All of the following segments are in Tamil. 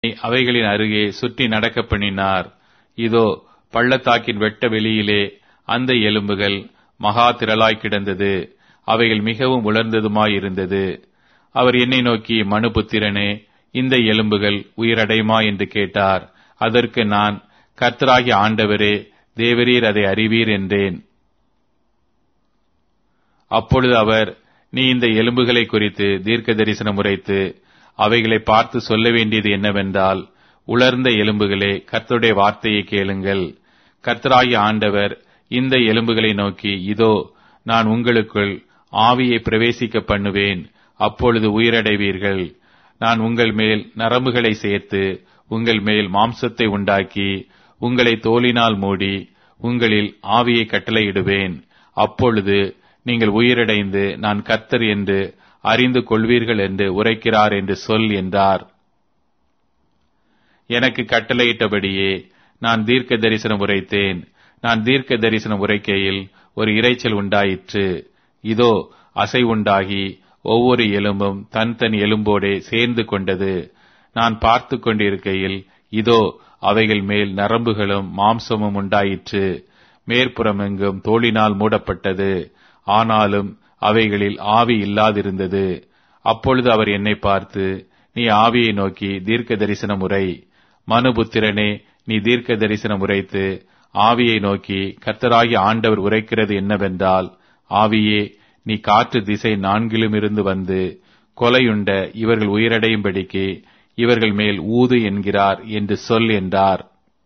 அவைகளின் அருகே சுற்றி நடக்க பண்ணினார். இதோ பள்ளத்தாக்கின் வெட்ட வெளியிலே அந்த எலும்புகள் மகா திரளாய் கிடந்தது. அவைகள் மிகவும் உலர்ந்ததுமாயிருந்தது. அவர் என்னை நோக்கி, மனுபுத்திரனே, இந்த எலும்புகள் உயிரடையுமா என்று கேட்டார். அதற்கு நான், கர்த்தராகிய ஆண்டவரே, தேவரீர் அதை அறிவீர் என்றேன். அப்பொழுது அவர், நீ இந்த எலும்புகளை குறித்து தீர்க்க தரிசனம் உரைத்து அவைகளை பார்த்து சொல்ல வேண்டியது என்னவென்றால், உலர்ந்த எலும்புகளே, கர்த்தருடைய வார்த்தையை கேளுங்கள். கர்த்தராகிய ஆண்டவர் இந்த எலும்புகளை நோக்கி, இதோ நான் உங்களுக்குள் ஆவியை பிரவேசிக்க பண்ணுவேன், அப்பொழுது உயிரடைவீர்கள். நான் உங்கள் மேல் நரம்புகளை சேர்த்து உங்கள் மேல் மாம்சத்தை உண்டாக்கி உங்களை தோலினால் மூடி உங்களில் ஆவியை கட்டளையிடுவேன். அப்பொழுது நீங்கள் உயிரடைந்து நான் கர்த்தர் என்று அறிந்து கொள்வீர்கள் என்று உரைக்கிறார் என்று சொல் என்றார். எனக்கு கட்டளையிட்டபடியே நான் தீர்க்க தரிசனம் உரைத்தேன். நான் தீர்க்க தரிசனம் உரைக்கையில் ஒரு இரைச்சல் உண்டாயிற்று. இதோ அசைவுண்டாகி ஒவ்வொரு எலும்பும் தன் தன் எலும்போடே சேர்ந்து கொண்டது. நான் பார்த்து கொண்டிருக்கையில் இதோ அவைகள் மேல் நரம்புகளும் மாம்சமும் உண்டாயிற்று. மேற்புறமெங்கும் தோலினால் மூடப்பட்டது. ஆனாலும் அவைகளில் ஆவி இல்லாதிருந்தது. அப்பொழுது அவர் என்னை பார்த்து, நீ ஆவியை நோக்கி தீர்க்க தரிசனம் உரை. மனுபுத்திரனே, நீ தீர்க்க தரிசனம் உரைத்து ஆவியை நோக்கி, கர்த்தராகிய ஆண்டவர் உரைக்கிறது என்னவென்றால், ஆவியே, நீ காற்று திசை நான்கிலும் இருந்து வந்து கொலையுண்ட இவர்கள் உயிரடையும்படிக்கு இவர்கள் மேல் ஊது என்கிறார் என்று சொல் என்றார்.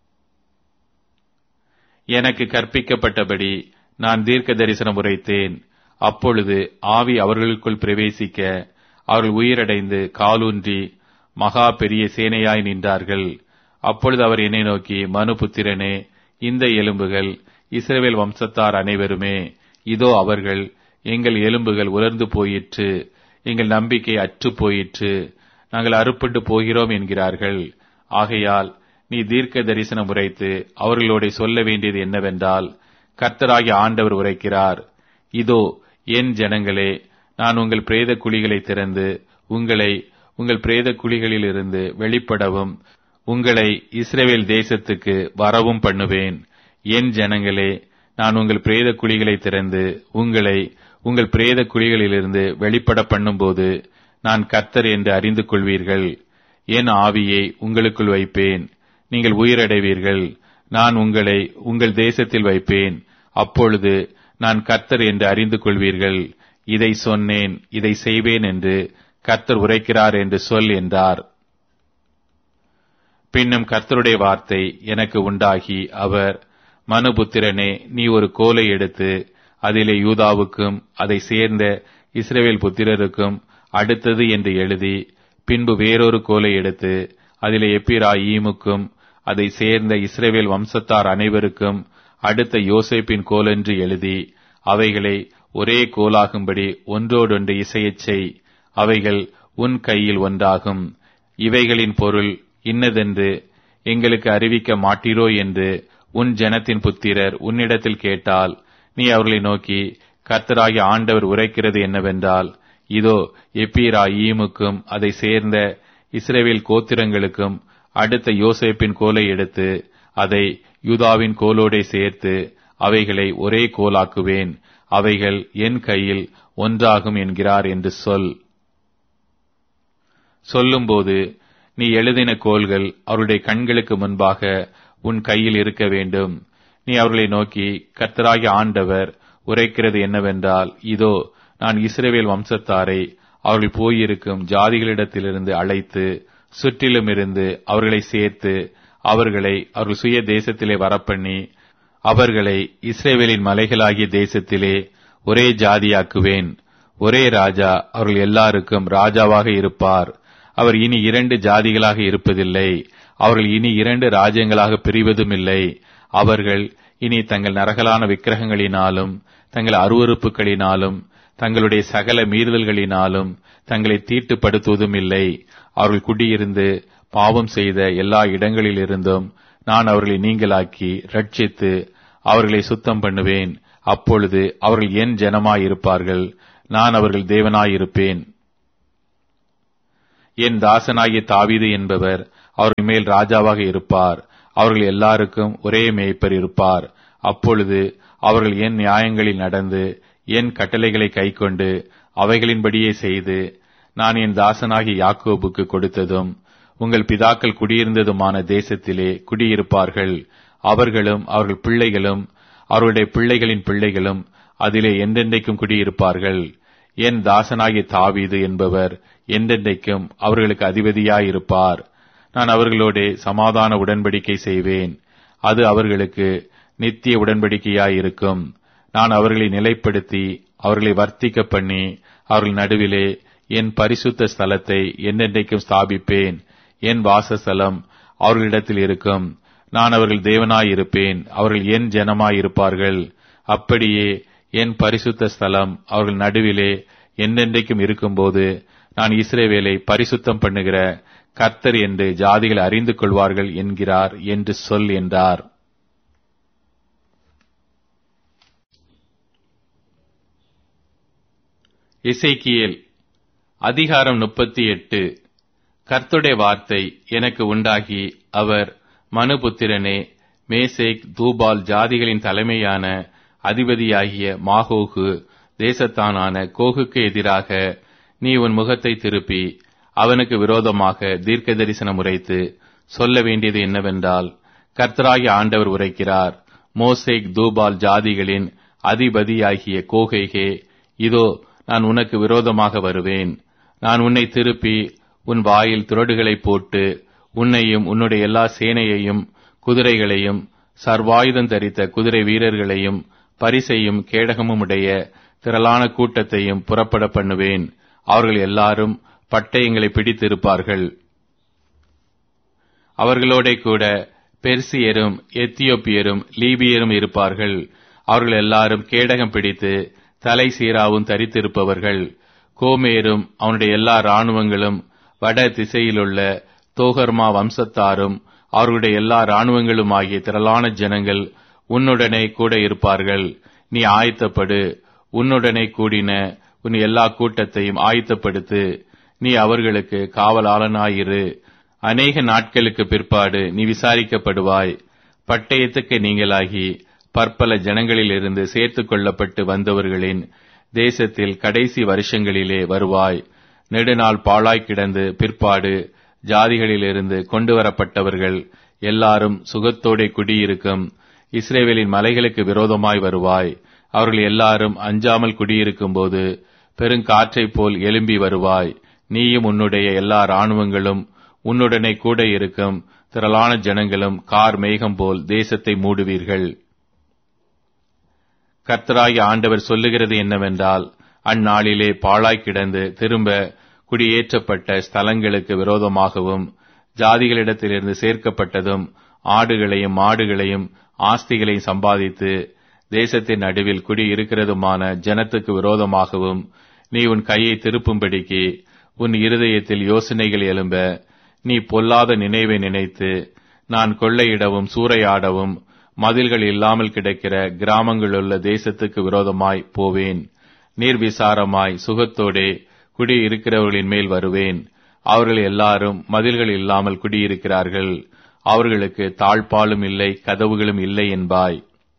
எனக்கு கற்பிக்கப்பட்டபடி நான் தீர்க்க தரிசனம் உரைத்தேன். அப்பொழுது ஆவி அவர்களுக்குள் பிரவேசிக்க அவர்கள் உயிரடைந்து காலூன்றி மகா பெரிய சேனையாய் நின்றார்கள். அப்பொழுது அவர் என்னை நோக்கி, மனுபுத்திரனே, இந்த எலும்புகள் இஸ்ரவேல் வம்சத்தார் அனைவருமே. இதோ அவர்கள், எங்கள் எலும்புகள் உலர்ந்து போயிற்று, எங்கள் நம்பிக்கை அற்று போயிற்று, நாங்கள் அறுப்புண்டு போகிறோம் என்கிறார்கள். ஆகையால் நீ தீர்க்க தரிசனம் உரைத்து அவர்களோட சொல்ல வேண்டியது என்னவென்றால், கர்த்தராகிய ஆண்டவர் உரைக்கிறார், இதோ என் ஜனங்களே, நான் உங்கள் பிரேத குழிகளை திறந்து உங்களை உங்கள் பிரேத குழிகளிலிருந்து வெளிப்படவும் உங்களை இஸ்ரவேல் தேசத்துக்கு வரவும் பண்ணுவேன். என் ஜனங்களே, நான் உங்கள் பிரேத குழிகளை திறந்து உங்களை உங்கள் பிரேத குழிகளிலிருந்து வெளிப்பட பண்ணும்போது நான் கர்த்தர் என்று அறிந்து கொள்வீர்கள். என் ஆவியை உங்களுக்குள் வைப்பேன், நீங்கள் உயிரடைவீர்கள். நான் உங்களை உங்கள் தேசத்தில் வைப்பேன், அப்பொழுது நான் கர்த்தர் என்று அறிந்து கொள்வீர்கள். இதை சொன்னேன், இதை செய்வேன் என்று கர்த்தர் உரைக்கிறார் என்று சொல் என்றார். பின்னும் கர்த்தருடைய வார்த்தை எனக்கு உண்டாகி அவர், மனுபுத்திரனே, நீ ஒரு கோலை எடுத்து அதிலே யூதாவுக்கும் அதை சேர்ந்த இஸ்ரவேல் புத்திரருக்கும் அடுத்தது என்று எழுதி, பின்பு வேறொரு கோலை எடுத்து அதிலே எப்பிராயீமுக்கும் அதை சேர்ந்த இஸ்ரவேல் வம்சத்தார் அனைவருக்கும் அடுத்த யோசேப்பின் கோல் என்று எழுதி அவைகளை ஒரே கோலாகும்படி ஒன்றோடொன்று இசையச் செய். அவைகள் உன் கையில் ஒன்றாகும். இவைகளின் பொருள் இன்னதென்று எங்களுக்கு அறிவிக்க மாட்டீரோ என்று உன் ஜனத்தின் புத்திரர் உன்னிடத்தில் கேட்டால், நீ அவர்களை நோக்கி, கர்த்தராகிய ஆண்டவர் உரைக்கிறது என்னவென்றால், இதோ எப்பிராயீமுக்கும் அதை சேர்ந்த இஸ்ரவேல் கோத்திரங்களுக்கும் அடுத்த யோசேப்பின் கோலை எடுத்து அதை யூதாவின் கோலோடே சேர்த்து அவைகளை ஒரே கோலாக்குவேன். அவைகள் என் கையில் ஒன்றாகும் என்கிறார் என்று சொல். சொல்லும்போது, நீ எழுதின கோல்கள் அவருடைய கண்களுக்கு முன்பாக உன் கையில் இருக்க வேண்டும். நீ அவர்களை நோக்கி, கர்த்தராகிய ஆண்டவர் உரைக்கிறது என்னவென்றால், இதோ நான் இஸ்ரவேல் வம்சத்தாரை அவர்கள் போயிருக்கும் ஜாதிகளிடத்திலிருந்து அழைத்து சுற்றிலும் இருந்து அவர்களை சேர்த்து அவர்களை அவர்கள் சுய தேசத்திலே வரப்பண்ணி அவர்களை இஸ்ரவேலின் மலைகளாகிய தேசத்திலே ஒரே ஜாதியாக்குவேன். ஒரே ராஜா அவர்கள் எல்லாருக்கும் ராஜாவாக இருப்பார். அவர் இனி 2 ஜாதிகளாக இருப்பதில்லை. அவர்கள் இனி 2 ராஜ்யங்களாக பிரிவதும் இல்லை. அவர்கள் இனி தங்கள் நரகலான விக்கிரகங்களினாலும் தங்கள் அருவருப்புகளினாலும் தங்களுடைய சகல மீறுதல்களினாலும் தங்களை தீட்டுப்படுத்துவதும் இல்லை. அவர்கள் குடியிருந்து பாவம் செய்த எல்லா இடங்களிலிருந்தும் நான் அவர்களை நீங்களாக்கி ரட்சித்து அவர்களை சுத்தம் பண்ணுவேன். அப்பொழுது அவர்கள் என் ஜனமாயிருப்பார்கள், நான் அவர்கள் தேவனாயிருப்பேன். என் தாசனாகிய தாவீது என்பவர் அவர்கள் மேல் ராஜாவாக இருப்பார். அவர்கள் எல்லாருக்கும் ஒரே மேய்ப்பர் இருப்பார். அப்பொழுது அவர்கள் என் நியாயங்களில் நடந்து என் கட்டளைகளை கைக்கொண்டு அவைகளின்படியே செய்து நான் என் தாசனாகிய யாக்கோபுக்கு கொடுத்ததும் உங்கள் பிதாக்கள் குடியிருந்ததுமான தேசத்திலே குடியிருப்பார்கள். அவர்களும் அவர்கள் பிள்ளைகளும் அவருடைய பிள்ளைகளின் பிள்ளைகளும் அதிலே என்றென்றைக்கும் குடியிருப்பார்கள். என் தாசனாகிய தாவீது என்பவர் என்றென்றைக்கும் அவர்களுக்கு அதிபதியாயிருப்பார். நான் அவர்களோடே சமாதான உடன்படிக்கை செய்வேன். அது அவர்களுக்கு நித்திய உடன்படிக்கையாயிருக்கும். நான் அவர்களை நிலைப்படுத்தி அவர்களை வர்த்திக்க பண்ணி அவர்கள் நடுவிலே என் பரிசுத்த ஸ்தலத்தை என்றென்றைக்கும் ஸ்தாபிப்பேன். என் வாசஸ்தலம் அவர்களிடத்தில் இருக்கும். நான் அவர்கள் தேவனாயிருப்பேன். அவர்கள் என் ஜனமாயிருப்பார்கள். அப்படியே என் பரிசுத்த ஸ்தலம் அவர்கள் நடுவிலே என்றென்றைக்கும் இருக்கும்போது நான் இஸ்ரவேலை பரிசுத்தம் பண்ணுகிற கர்த்தர் என்று ஜாதிகள் அறிந்து கொள்வார்கள் என்கிறார் என்று சொல் என்றார். எசேக்கியேல் அதிகாரம் 38. கர்த்தருடைய வார்த்தை எனக்கு உண்டாகி அவர், மனுபுத்திரனே, மேசேக் தூபால் ஜாதிகளின் தலைமையான அதிபதியாகிய மாகோகு தேசத்தானான கோகுக்கு எதிராக நீ உன் முகத்தை திருப்பி அவனுக்கு விரோதமாக தீர்க்க தரிசனம் உரைத்து சொல்ல வேண்டியது என்னவென்றால், கர்த்தராகிய ஆண்டவர் உரைக்கிறார், மோசேக் தூபால் ஜாதிகளின் அதிபதியாகிய கோகேகே, இதோ நான் உனக்கு விரோதமாக வருவேன். நான் உன்னை திருப்பி உன் வாயில் துறடுகளை போட்டு உன்னையும் உன்னுடைய எல்லா சேனையையும் குதிரைகளையும் சர்வாயுதம் தரித்த குதிரை வீரர்களையும் பரிசையும் கேடகமும் உடைய திரளான கூட்டத்தையும் புறப்பட பண்ணுவேன். அவர்கள் எல்லாரும் பட்டயங்களை பிடித்திருப்பார்கள். அவர்களோட கூட பெர்சியரும் எத்தியோப்பியரும் லீபியரும் இருப்பார்கள். அவர்கள் எல்லாரும் கேடகம் பிடித்து தலை சீராவும் தரித்திருப்பவர்கள். கோமேரும் அவனுடைய எல்லா இராணுவங்களும் வட திசையிலுள்ள தோகர்மா வம்சத்தாரும் அவர்களுடைய எல்லா இராணுவங்களும் ஆகிய திரளான ஜனங்கள் உன்னுடனே கூட இருப்பார்கள். நீ ஆயத்தப்படு, உன்னுடனே கூடின உன் எல்லா கூட்டத்தையும் ஆயத்தப்படுத்து. நீ அவர்களுக்கு காவலாளனாயிரு. அநேக நாட்களுக்கு பிற்பாடு நீ விசாரிக்கப்படுவாய். பட்டயத்துக்கு நீங்களாகி பற்பல ஜனங்களிலிருந்து சேர்த்துக் கொள்ளப்பட்டு வந்தவர்களின் தேசத்தில் கடைசி வருஷங்களிலே வருவாய். நெடுநாள் பாழாய் கிடந்து பிற்பாடு ஜாதிகளிலிருந்து கொண்டு வரப்பட்டவர்கள் எல்லாரும் சுகத்தோടെ குடியிருக்கும் இஸ்ரவேலின் மலைகளுக்கு விரோதமாய் வருவாய். அவர்கள் எல்லாரும் அஞ்சாமல் குடியிருக்கும் போது பெருங்காற்றைப் போல் எழும்பி வருவாய். நீயும் உன்னுடைய எல்லா இராணுவங்களும் உன்னுடனே கூட இருக்கும் திரளான ஜனங்களும் கார் மேகம் போல் தேசத்தை மூடுவீர்கள். கர்த்தராகிய ஆண்டவர் சொல்லுகிறது என்னவென்றால், அந்நாளிலே பாழாய் கிடந்து திரும்ப குடியேற்றப்பட்ட ஸ்தலங்களுக்கு விரோதமாகவும் ஜாதிகளிடத்திலிருந்து சேர்க்கப்பட்டதும் ஆடுகளையும் மாடுகளையும் ஆஸ்திகளையும் சம்பாதித்து தேசத்தின் நடுவில் குடியிருக்கிறதுமான ஜனத்துக்கு விரோதமாகவும் நீ உன் கையை திருப்பும்படிக்கு உன் இருதயத்தில் யோசனைகள் எழும்ப நீ பொல்லாத நினைவை நினைத்து, நான் கொள்ளையிடவும் சூறையாடவும் மதில்கள் இல்லாமல் கிடக்கிற கிராமங்களுள்ள தேசத்துக்கு விரோதமாய் போவேன். நீர்விசாரமாய் சுகத்தோடே குடியிருக்கிறவர்களின் மேல் வருவேன். அவர்கள் எல்லாரும் மதில்கள் இல்லாமல் குடியிருக்கிறார்கள். அவர்களுக்கு தாழ்பாலும் இல்லை, கதவுகளும் இல்லை என்பாய்.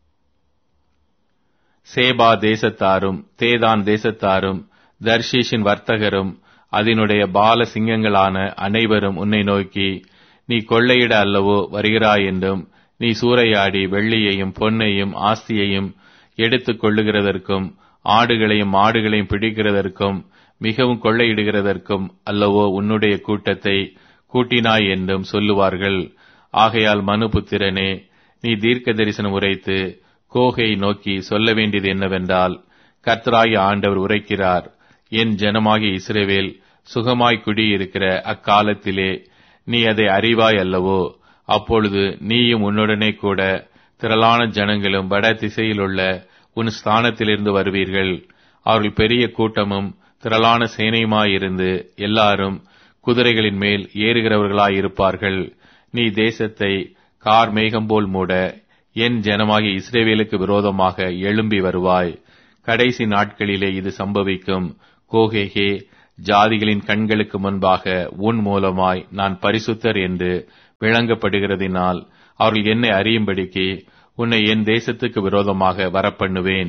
சேபா தேசத்தாரும் தேதான் தேசத்தாரும் தர்ஷீஷின் வர்த்தகரும் அதனுடைய பால சிங்கங்களான அனைவரும் உன்னை நோக்கி, நீ கொள்ளையிட அல்லவோ வருகிறாய் என்றும், நீ சூறையாடி வெள்ளியையும் பொன்னையும் ஆஸ்தியையும் எடுத்துக் கொள்ளுகிறதற்கும் ஆடுகளையும் மாடுகளையும் பிடிக்கிறதற்கும் மிகவும் கொள்ளையிடுகிறதற்கும் அல்லவோ உன்னுடைய கூட்டத்தை கூட்டினாய் என்றும் சொல்லுவார்கள். ஆகையால் மனுபுத்திரனே, நீ தீர்க்க தரிசனம் உரைத்து கோகை நோக்கி சொல்ல வேண்டியது என்னவென்றால், கர்த்தராகிய ஆண்டவர் உரைக்கிறார், என் ஜனமாகிய இஸ்ரவேல் சுகமாய் குடியிருக்கிற அக்காலத்திலே நீ அதை அறிவாய் அல்லவோ? அப்பொழுது நீயும் உன்னுடனே கூட திரளான ஜனங்களும் வட திசையிலுள்ள உன் ஸ்தானத்திலிருந்து வருவீர்கள். அவர்கள் பெரிய கூட்டமும் திரளான சேனையுமாயிருந்து எல்லாரும் குதிரைகளின் மேல் ஏறுகிறவர்களாயிருப்பார்கள். நீ தேசத்தை கார் மேகம் போல் மூட என் ஜனமாகிய இஸ்ரவேலுக்கு விரோதமாக எழும்பி வருவாய். கடைசி நாட்களிலே இது சம்பவிக்கும். கோகேகே, ஜாதிகளின் கண்களுக்கு முன்பாக உன் மூலமாய் நான் பரிசுத்தர் என்று விளங்கப்படுகிறதினால் அவர்கள் என்னை அறியும்படிக்கு உன்னை என் தேசத்துக்கு விரோதமாக வரப்பண்ணுவேன்.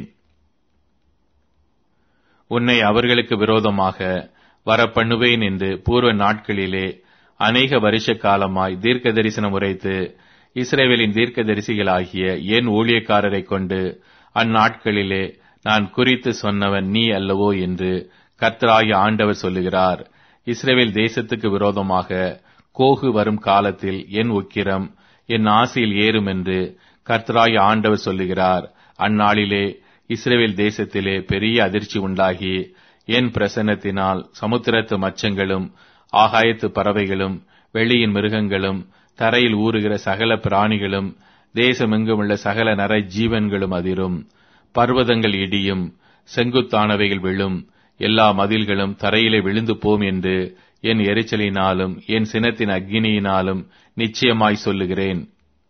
உன்னை அவர்களுக்கு விரோதமாக வரப்பண்ணுவேன் என்று பூர்வ நாட்களிலே அநேக வருஷ காலமாய் தீர்க்க தரிசனம் உரைத்து இஸ்ரவேலின் தீர்க்கதரிசிகளாகிய என் ஊழியக்காரரை கொண்டு அந்நாட்களிலே நான் குறித்து சொன்னவன் நீ அல்லவோ என்று கர்த்தராகிய ஆண்டவர் சொல்லுகிறார். இஸ்ரவேல் தேசத்துக்கு விரோதமாக கோகு வரும் காலத்தில் என் உக்கிரம் என் ஆசையில் ஏறும் என்று கர்த்தராகிய ஆண்டவர் சொல்லுகிறார். அந்நாளிலே இஸ்ரவேல் தேசத்திலே பெரிய அதிர்ச்சி உண்டாகி என் பிரசன்னத்தினால் சமுத்திரத்து மச்சங்களும் ஆகாயத்து பறவைகளும் வெளியின் மிருகங்களும் தரையில் ஊறுகிற சகல பிராணிகளும் தேசமெங்குமுள்ள சகல நர ஜீவன்களும் அதிரும். பர்வதங்கள் இடியும், செங்குத்தானவைகள் விழும், எல்லா மதில்களும் தரையிலே விழுந்து போம் என்று என் எரிச்சலினாலும் என் சினத்தின் அக்கினியினாலும் நிச்சயமாய் சொல்லுகிறேன்.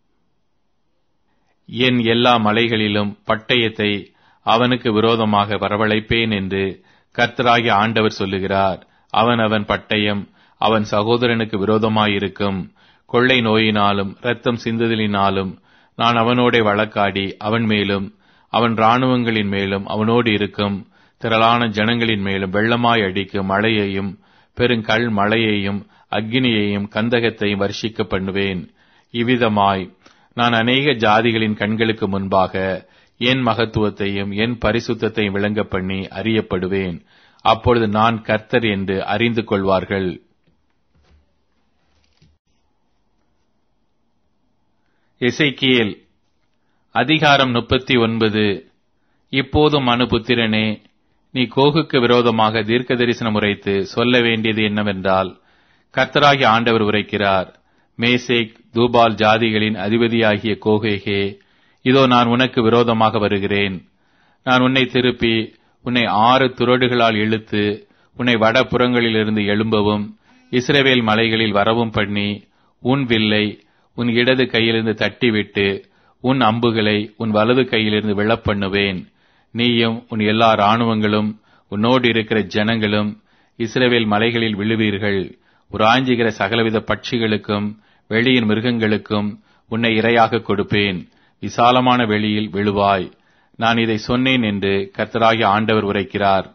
என் எல்லா மலைகளிலும் பட்டயத்தை அவனுக்கு விரோதமாக வரவழைப்பேன் என்று கர்த்தராகிய ஆண்டவர் சொல்லுகிறார். அவன் பட்டயம் அவன் சகோதரனுக்கு விரோதமாயிருக்கும். கொள்ளை நோயினாலும் இரத்தம் சிந்துதலினாலும் நான் அவனோடே வழக்காடி அவன் மேலும் அவன் இராணுவங்களின் மேலும் அவனோடு இருக்கும் திரளான ஜனங்களின் மேலும் வெள்ளமாய் அடிக்கும் மழையையும் பெருங்கல் மழையையும் அக்கினியையும் கந்தகத்தையும் வர்ஷிக்க பண்ணுவேன். இவ்விதமாய் நான் அநேக ஜாதிகளின் கண்களுக்கு முன்பாக என் மகத்துவத்தையும் என் பரிசுத்தத்தையும் விளங்க பண்ணி அறியப்படுவேன். அப்பொழுது நான் கர்த்தர் என்று அறிந்து கொள்வார்கள். எசேக்கியேல் அதிகாரம் 39. இப்போதும் மனுபுத்திரனே, நீ கோகுக்கு விரோதமாக தீர்க்க தரிசனம் உரைத்து சொல்ல வேண்டியது என்னவென்றால், கர்த்தராகிய ஆண்டவர் உரைக்கிறார். மேசேக் தூபால் ஜாதிகளின் அதிபதியாகிய கோகேகே, இதோ நான் உனக்கு விரோதமாக வருகிறேன். நான் உன்னை திருப்பி உன்னை 6 துறடுகளால் இழுத்து உன்னை வடபுறங்களிலிருந்து எழும்பவும் இஸ்ரவேல் மலைகளில் வரவும் பண்ணி உன் வில்லை உன் இடது கையிலிருந்து தட்டிவிட்டு உன் அம்புகளை உன் வலது கையிலிருந்து விழப்பண்ணுவேன். நீயும் உன் எல்லா இராணுவங்களும் உன்னோடு இருக்கிற ஜனங்களும் இஸ்ரவேல் மலைகளில் விழுவீர்கள். உராஞ்சுகிற சகலவித பட்சிகளுக்கும் வெளியின் மிருகங்களுக்கும் உன்னை இரையாக கொடுப்பேன். விசாலமான வெளியில் விழுவாய். நான் இதை சொன்னேன் என்று கர்த்தராகிய ஆண்டவர் உரைக்கிறார்.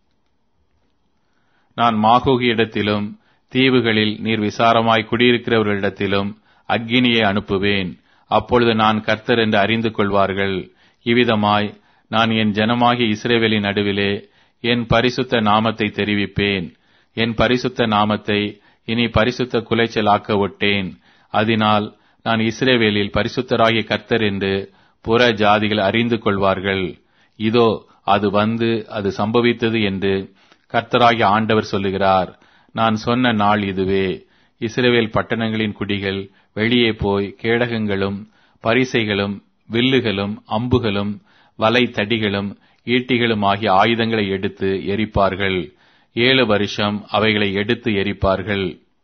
நான் மாகோகி இடத்திலும் தீவுகளில் நீர் விசாரமாய் குடியிருக்கிறவர்களிடத்திலும் அக்கினியை அனுப்புவேன். அப்பொழுது நான் கர்த்தர் என்று அறிந்து கொள்வார்கள். இவ்விதமாய் நான் என் ஜனமாகிய இஸ்ரவேலின் நடுவிலே என் பரிசுத்த நாமத்தை தெரிவிப்பேன். என் பரிசுத்த நாமத்தை இனி பரிசுத்த குலைச்சலாக்க ஒட்டேன். அதனால் நான் இஸ்ரவேலில் பரிசுத்தராகிய கர்த்தர் என்று புற ஜாதிகள் அறிந்து கொள்வார்கள். இதோ அது வந்து அது சம்பவித்தது என்று கர்த்தராகிய ஆண்டவர் சொல்லுகிறார். நான் சொன்ன நாள் இதுவே. இஸ்ரவேல் பட்டணங்களின் குடிகள் வெளியே போய் கேடகங்களும் பரிசைகளும் வில்லுகளும் அம்புகளும் வலை தடிகளும் ஈட்டிகளும் ஆகிய ஆயுதங்களை எடுத்து எரிப்பார்கள். 7 வருஷம் அவைகளை எடுத்து எரிப்பார்கள்.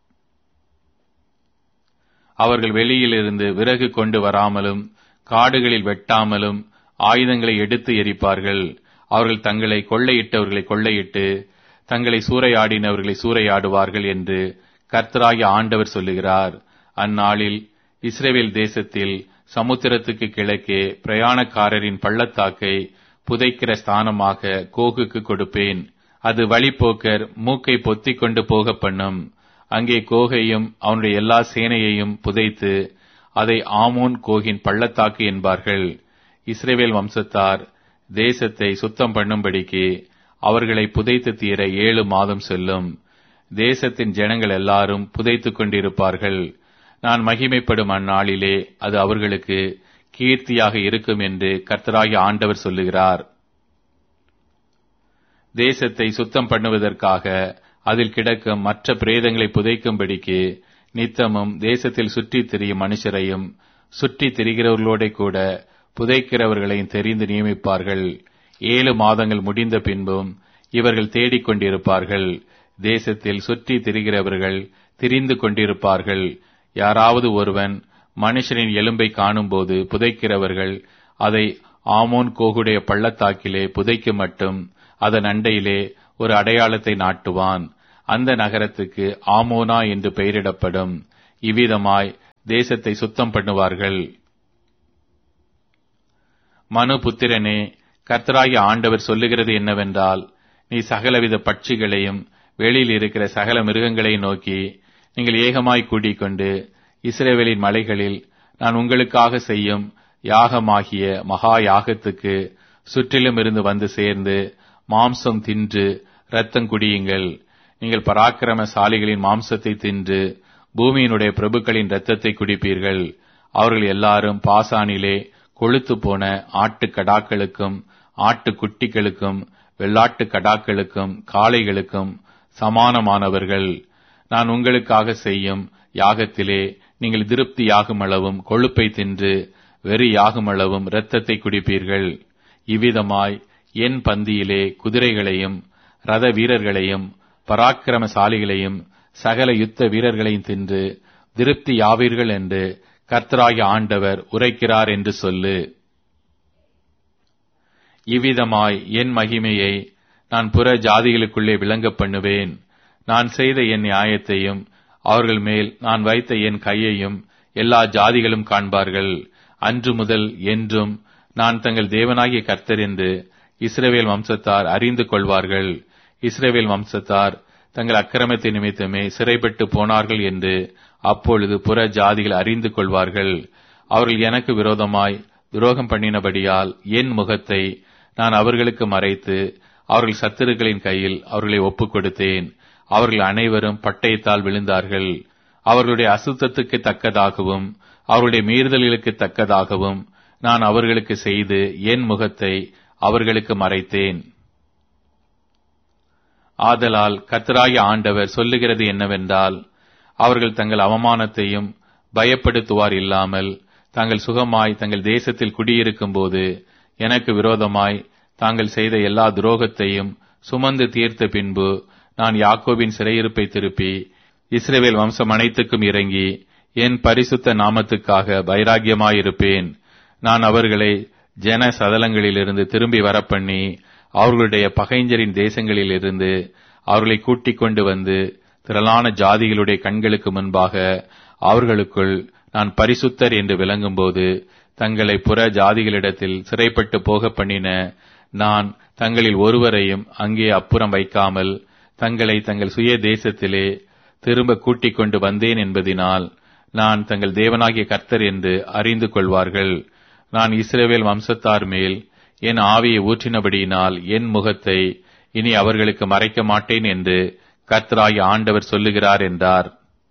அவர்கள் வெளியிலிருந்து விறகு கொண்டு வராமலும் காடுகளில் வெட்டாமலும் ஆயுதங்களை எடுத்து எரிப்பார்கள். அவர்கள் தங்களை கொள்ளையிட்டவர்களை கொள்ளையிட்டு தங்களை சூறையாடினவர்களை சூறையாடுவார்கள் என்று கர்த்தராகிய ஆண்டவர் சொல்லுகிறார். அந்நாளில் இஸ்ரவேல் தேசத்தில் சமுத்திரத்துக்கு கிழக்கே பிரயாணக்காரரின் பள்ளத்தாக்கை புதைக்கிற ஸ்தானமாக கோகுக்கு கொடுப்பேன். அது வழிப்போக்கர் மூக்கை பொத்திக் கொண்டு போக பண்ணும். அங்கே கோகையும் அவனுடைய எல்லா சேனையையும் புதைத்து அதை ஆமோன் கோகின் பள்ளத்தாக்கு என்பார்கள். இஸ்ரவேல் வம்சத்தார் தேசத்தை சுத்தம் பண்ணும்படிக்கு அவர்களை புதைத்து தீர 7 மாதம் செல்லும். தேசத்தின் ஜனங்கள் எல்லாரும் புதைத்துக் கொண்டிருப்பார்கள். நான் மகிமைப்படும் அந்நாளிலே அது அவர்களுக்கு கீர்த்தியாக இருக்கும் என்று கர்த்தராகிய ஆண்டவர் சொல்லுகிறார். தேசத்தை சுத்தம் பண்ணுவதற்காக அதில் கிடக்கும் மற்ற பிரேதங்களை புதைக்கும்படிக்கு நித்தமும் தேசத்தில் சுற்றித் திரியும் மனுஷரையும் சுற்றித் திரிகிறவர்களோட கூட புதைக்கிறவர்களையும் தெரிந்து நியமிப்பார்கள். 7 மாதங்கள் முடிந்த பின்பும் இவர்கள் தேடிக்கொண்டிருப்பார்கள். தேசத்தில் சுற்றித் திரிகிறவர்கள் திரிந்து கொண்டிருப்பார்கள். யாராவது ஒருவன் மனுஷனின் எலும்பை காணும்போது புதைக்கிறவர்கள் அதை ஆமோன் கோகுடைய பள்ளத்தாக்கிலே புதைக்க மட்டும் அதன் அண்டையிலே ஒரு அடையாளத்தை நாட்டுவான். அந்த நகரத்துக்கு ஆமோனா என்று பெயரிடப்படும். இவ்விதமாய் தேசத்தை சுத்தம் பண்ணுவார்கள். மனுபுத்திரனே, கர்த்தராகிய ஆண்டவர் சொல்லுகிறது என்னவென்றால், நீ சகலவித பட்சிகளையும் வெளியில் இருக்கிற சகல மிருகங்களையும் நோக்கி, நீங்கள் ஏகமாய் கூடிக்கொண்டு இஸ்ரவேலின் மலைகளில் நான் உங்களுக்காக செய்யும் யாகமாகிய மகா யாகத்துக்கு சுற்றிலும் இருந்து வந்து சேர்ந்து மாம்சம் தின்று இரத்தம் குடியுங்கள். நீங்கள் பராக்கிரமசாலிகளின் மாம்சத்தை தின்று பூமியினுடைய பிரபுக்களின் இரத்தத்தை குடிப்பீர்கள். அவர்கள் எல்லாரும் பாசானிலே கொழுத்து போன ஆட்டுக்கடாக்களுக்கும் ஆட்டுக்குட்டிகளுக்கும் வெள்ளாட்டு கடாக்களுக்கும் காளைகளுக்கும் சமானமானவர்கள். நான் உங்களுக்காக செய்யும் யாகத்திலே நீங்கள் திருப்தி யாகுமளவும் கொழுப்பை தின்று வெறி யாகுமளவும் இரத்தத்தை குடிப்பீர்கள். இவ்விதமாய் என் பந்தியிலே குதிரைகளையும் ரத வீரர்களையும் பராக்கிரமசாலிகளையும் சகல யுத்த வீரர்களையும் தின்று திருப்தி யாவீர்கள் என்று கர்த்தராகிய ஆண்டவர் உரைக்கிறார் என்று சொல்லு. இவ்விதமாய் என் மகிமையை நான் புற ஜாதிகளுக்குள்ளே விளங்க பண்ணுவேன். நான் செய்த என் நியாயத்தையும் அவர்கள் மேல் நான் வைத்த என் கையையும் எல்லா ஜாதிகளும் காண்பார்கள். அன்று முதல் என்றும் நான் தங்கள் தேவனாகிய கர்த்தர் என்று இஸ்ரவேல் வம்சத்தார் அறிந்து கொள்வார்கள். இஸ்ரவேல் வம்சத்தார் தங்கள் அக்கிரமத்தின் நிமித்தமே சிறைப்பட்டு போனார்கள் என்று அப்பொழுது புற ஜாதிகள் அறிந்து கொள்வார்கள். அவர்கள் எனக்கு விரோதமாய் துரோகம் பண்ணினபடியால் என் முகத்தை நான் அவர்களுக்கு மறைத்து அவர்கள் சத்துருக்களின் கையில் அவர்களை ஒப்புக் கொடுத்தேன். அவர்கள் அனைவரும் பட்டயத்தால் விழுந்தார்கள். அவர்களுடைய அசுத்தத்துக்கு தக்கதாகவும் அவர்களுடைய மீறுதல்களுக்கு தக்கதாகவும் நான் அவர்களுக்கு செய்து என் முகத்தை அவர்களுக்கு மறைத்தேன். ஆதலால் கர்த்தராகிய ஆண்டவர் சொல்லுகிறது என்னவென்றால், அவர்கள் தங்கள் அவமானத்தையும் பயப்படுத்துவார் இல்லாமல் தாங்கள் சுகமாய் தங்கள் தேசத்தில் குடியிருக்கும் போது எனக்கு விரோதமாய் தாங்கள் செய்த எல்லா துரோகத்தையும் சுமந்து தீர்த்த பின்பு நான் யாக்கோபின் சிறையிருப்பை திருப்பி இஸ்ரவேல் வம்சம் அனைத்துக்கும் இறங்கி என் பரிசுத்த நாமத்துக்காக வைராக்கியமாயிருப்பேன். நான் அவர்களை ஜன சதலங்களிலிருந்து திரும்பி வரப்பண்ணி அவர்களுடைய பகைஞரின் தேசங்களிலிருந்து அவர்களை கூட்டிக் கொண்டு வந்து திரளான ஜாதிகளுடைய கண்களுக்கு முன்பாக அவர்களுக்குள் நான் பரிசுத்தர் என்று விளங்கும்போது தங்களை புற ஜாதிகளிடத்தில் சிறைப்பட்டு போக பண்ணின நான் தங்களில் ஒருவரையும் அங்கே அப்புறம் வைக்காமல் தங்களை தங்கள் சுய தேசத்திலே திரும்ப கூட்டிக் கொண்டு வந்தேன் என்பதினால் நான் தங்கள் தேவனாகிய கர்த்தர் என்று அறிந்து கொள்வார்கள். நான் இஸ்ரவேல் வம்சத்தார் மேல் என் ஆவியை ஊற்றினபடியினால் என் முகத்தை இனி அவர்களுக்கு மறைக்க மாட்டேன் என்று கர்த்தராகிய ஆண்டவர் சொல்லுகிறார் என்றார்.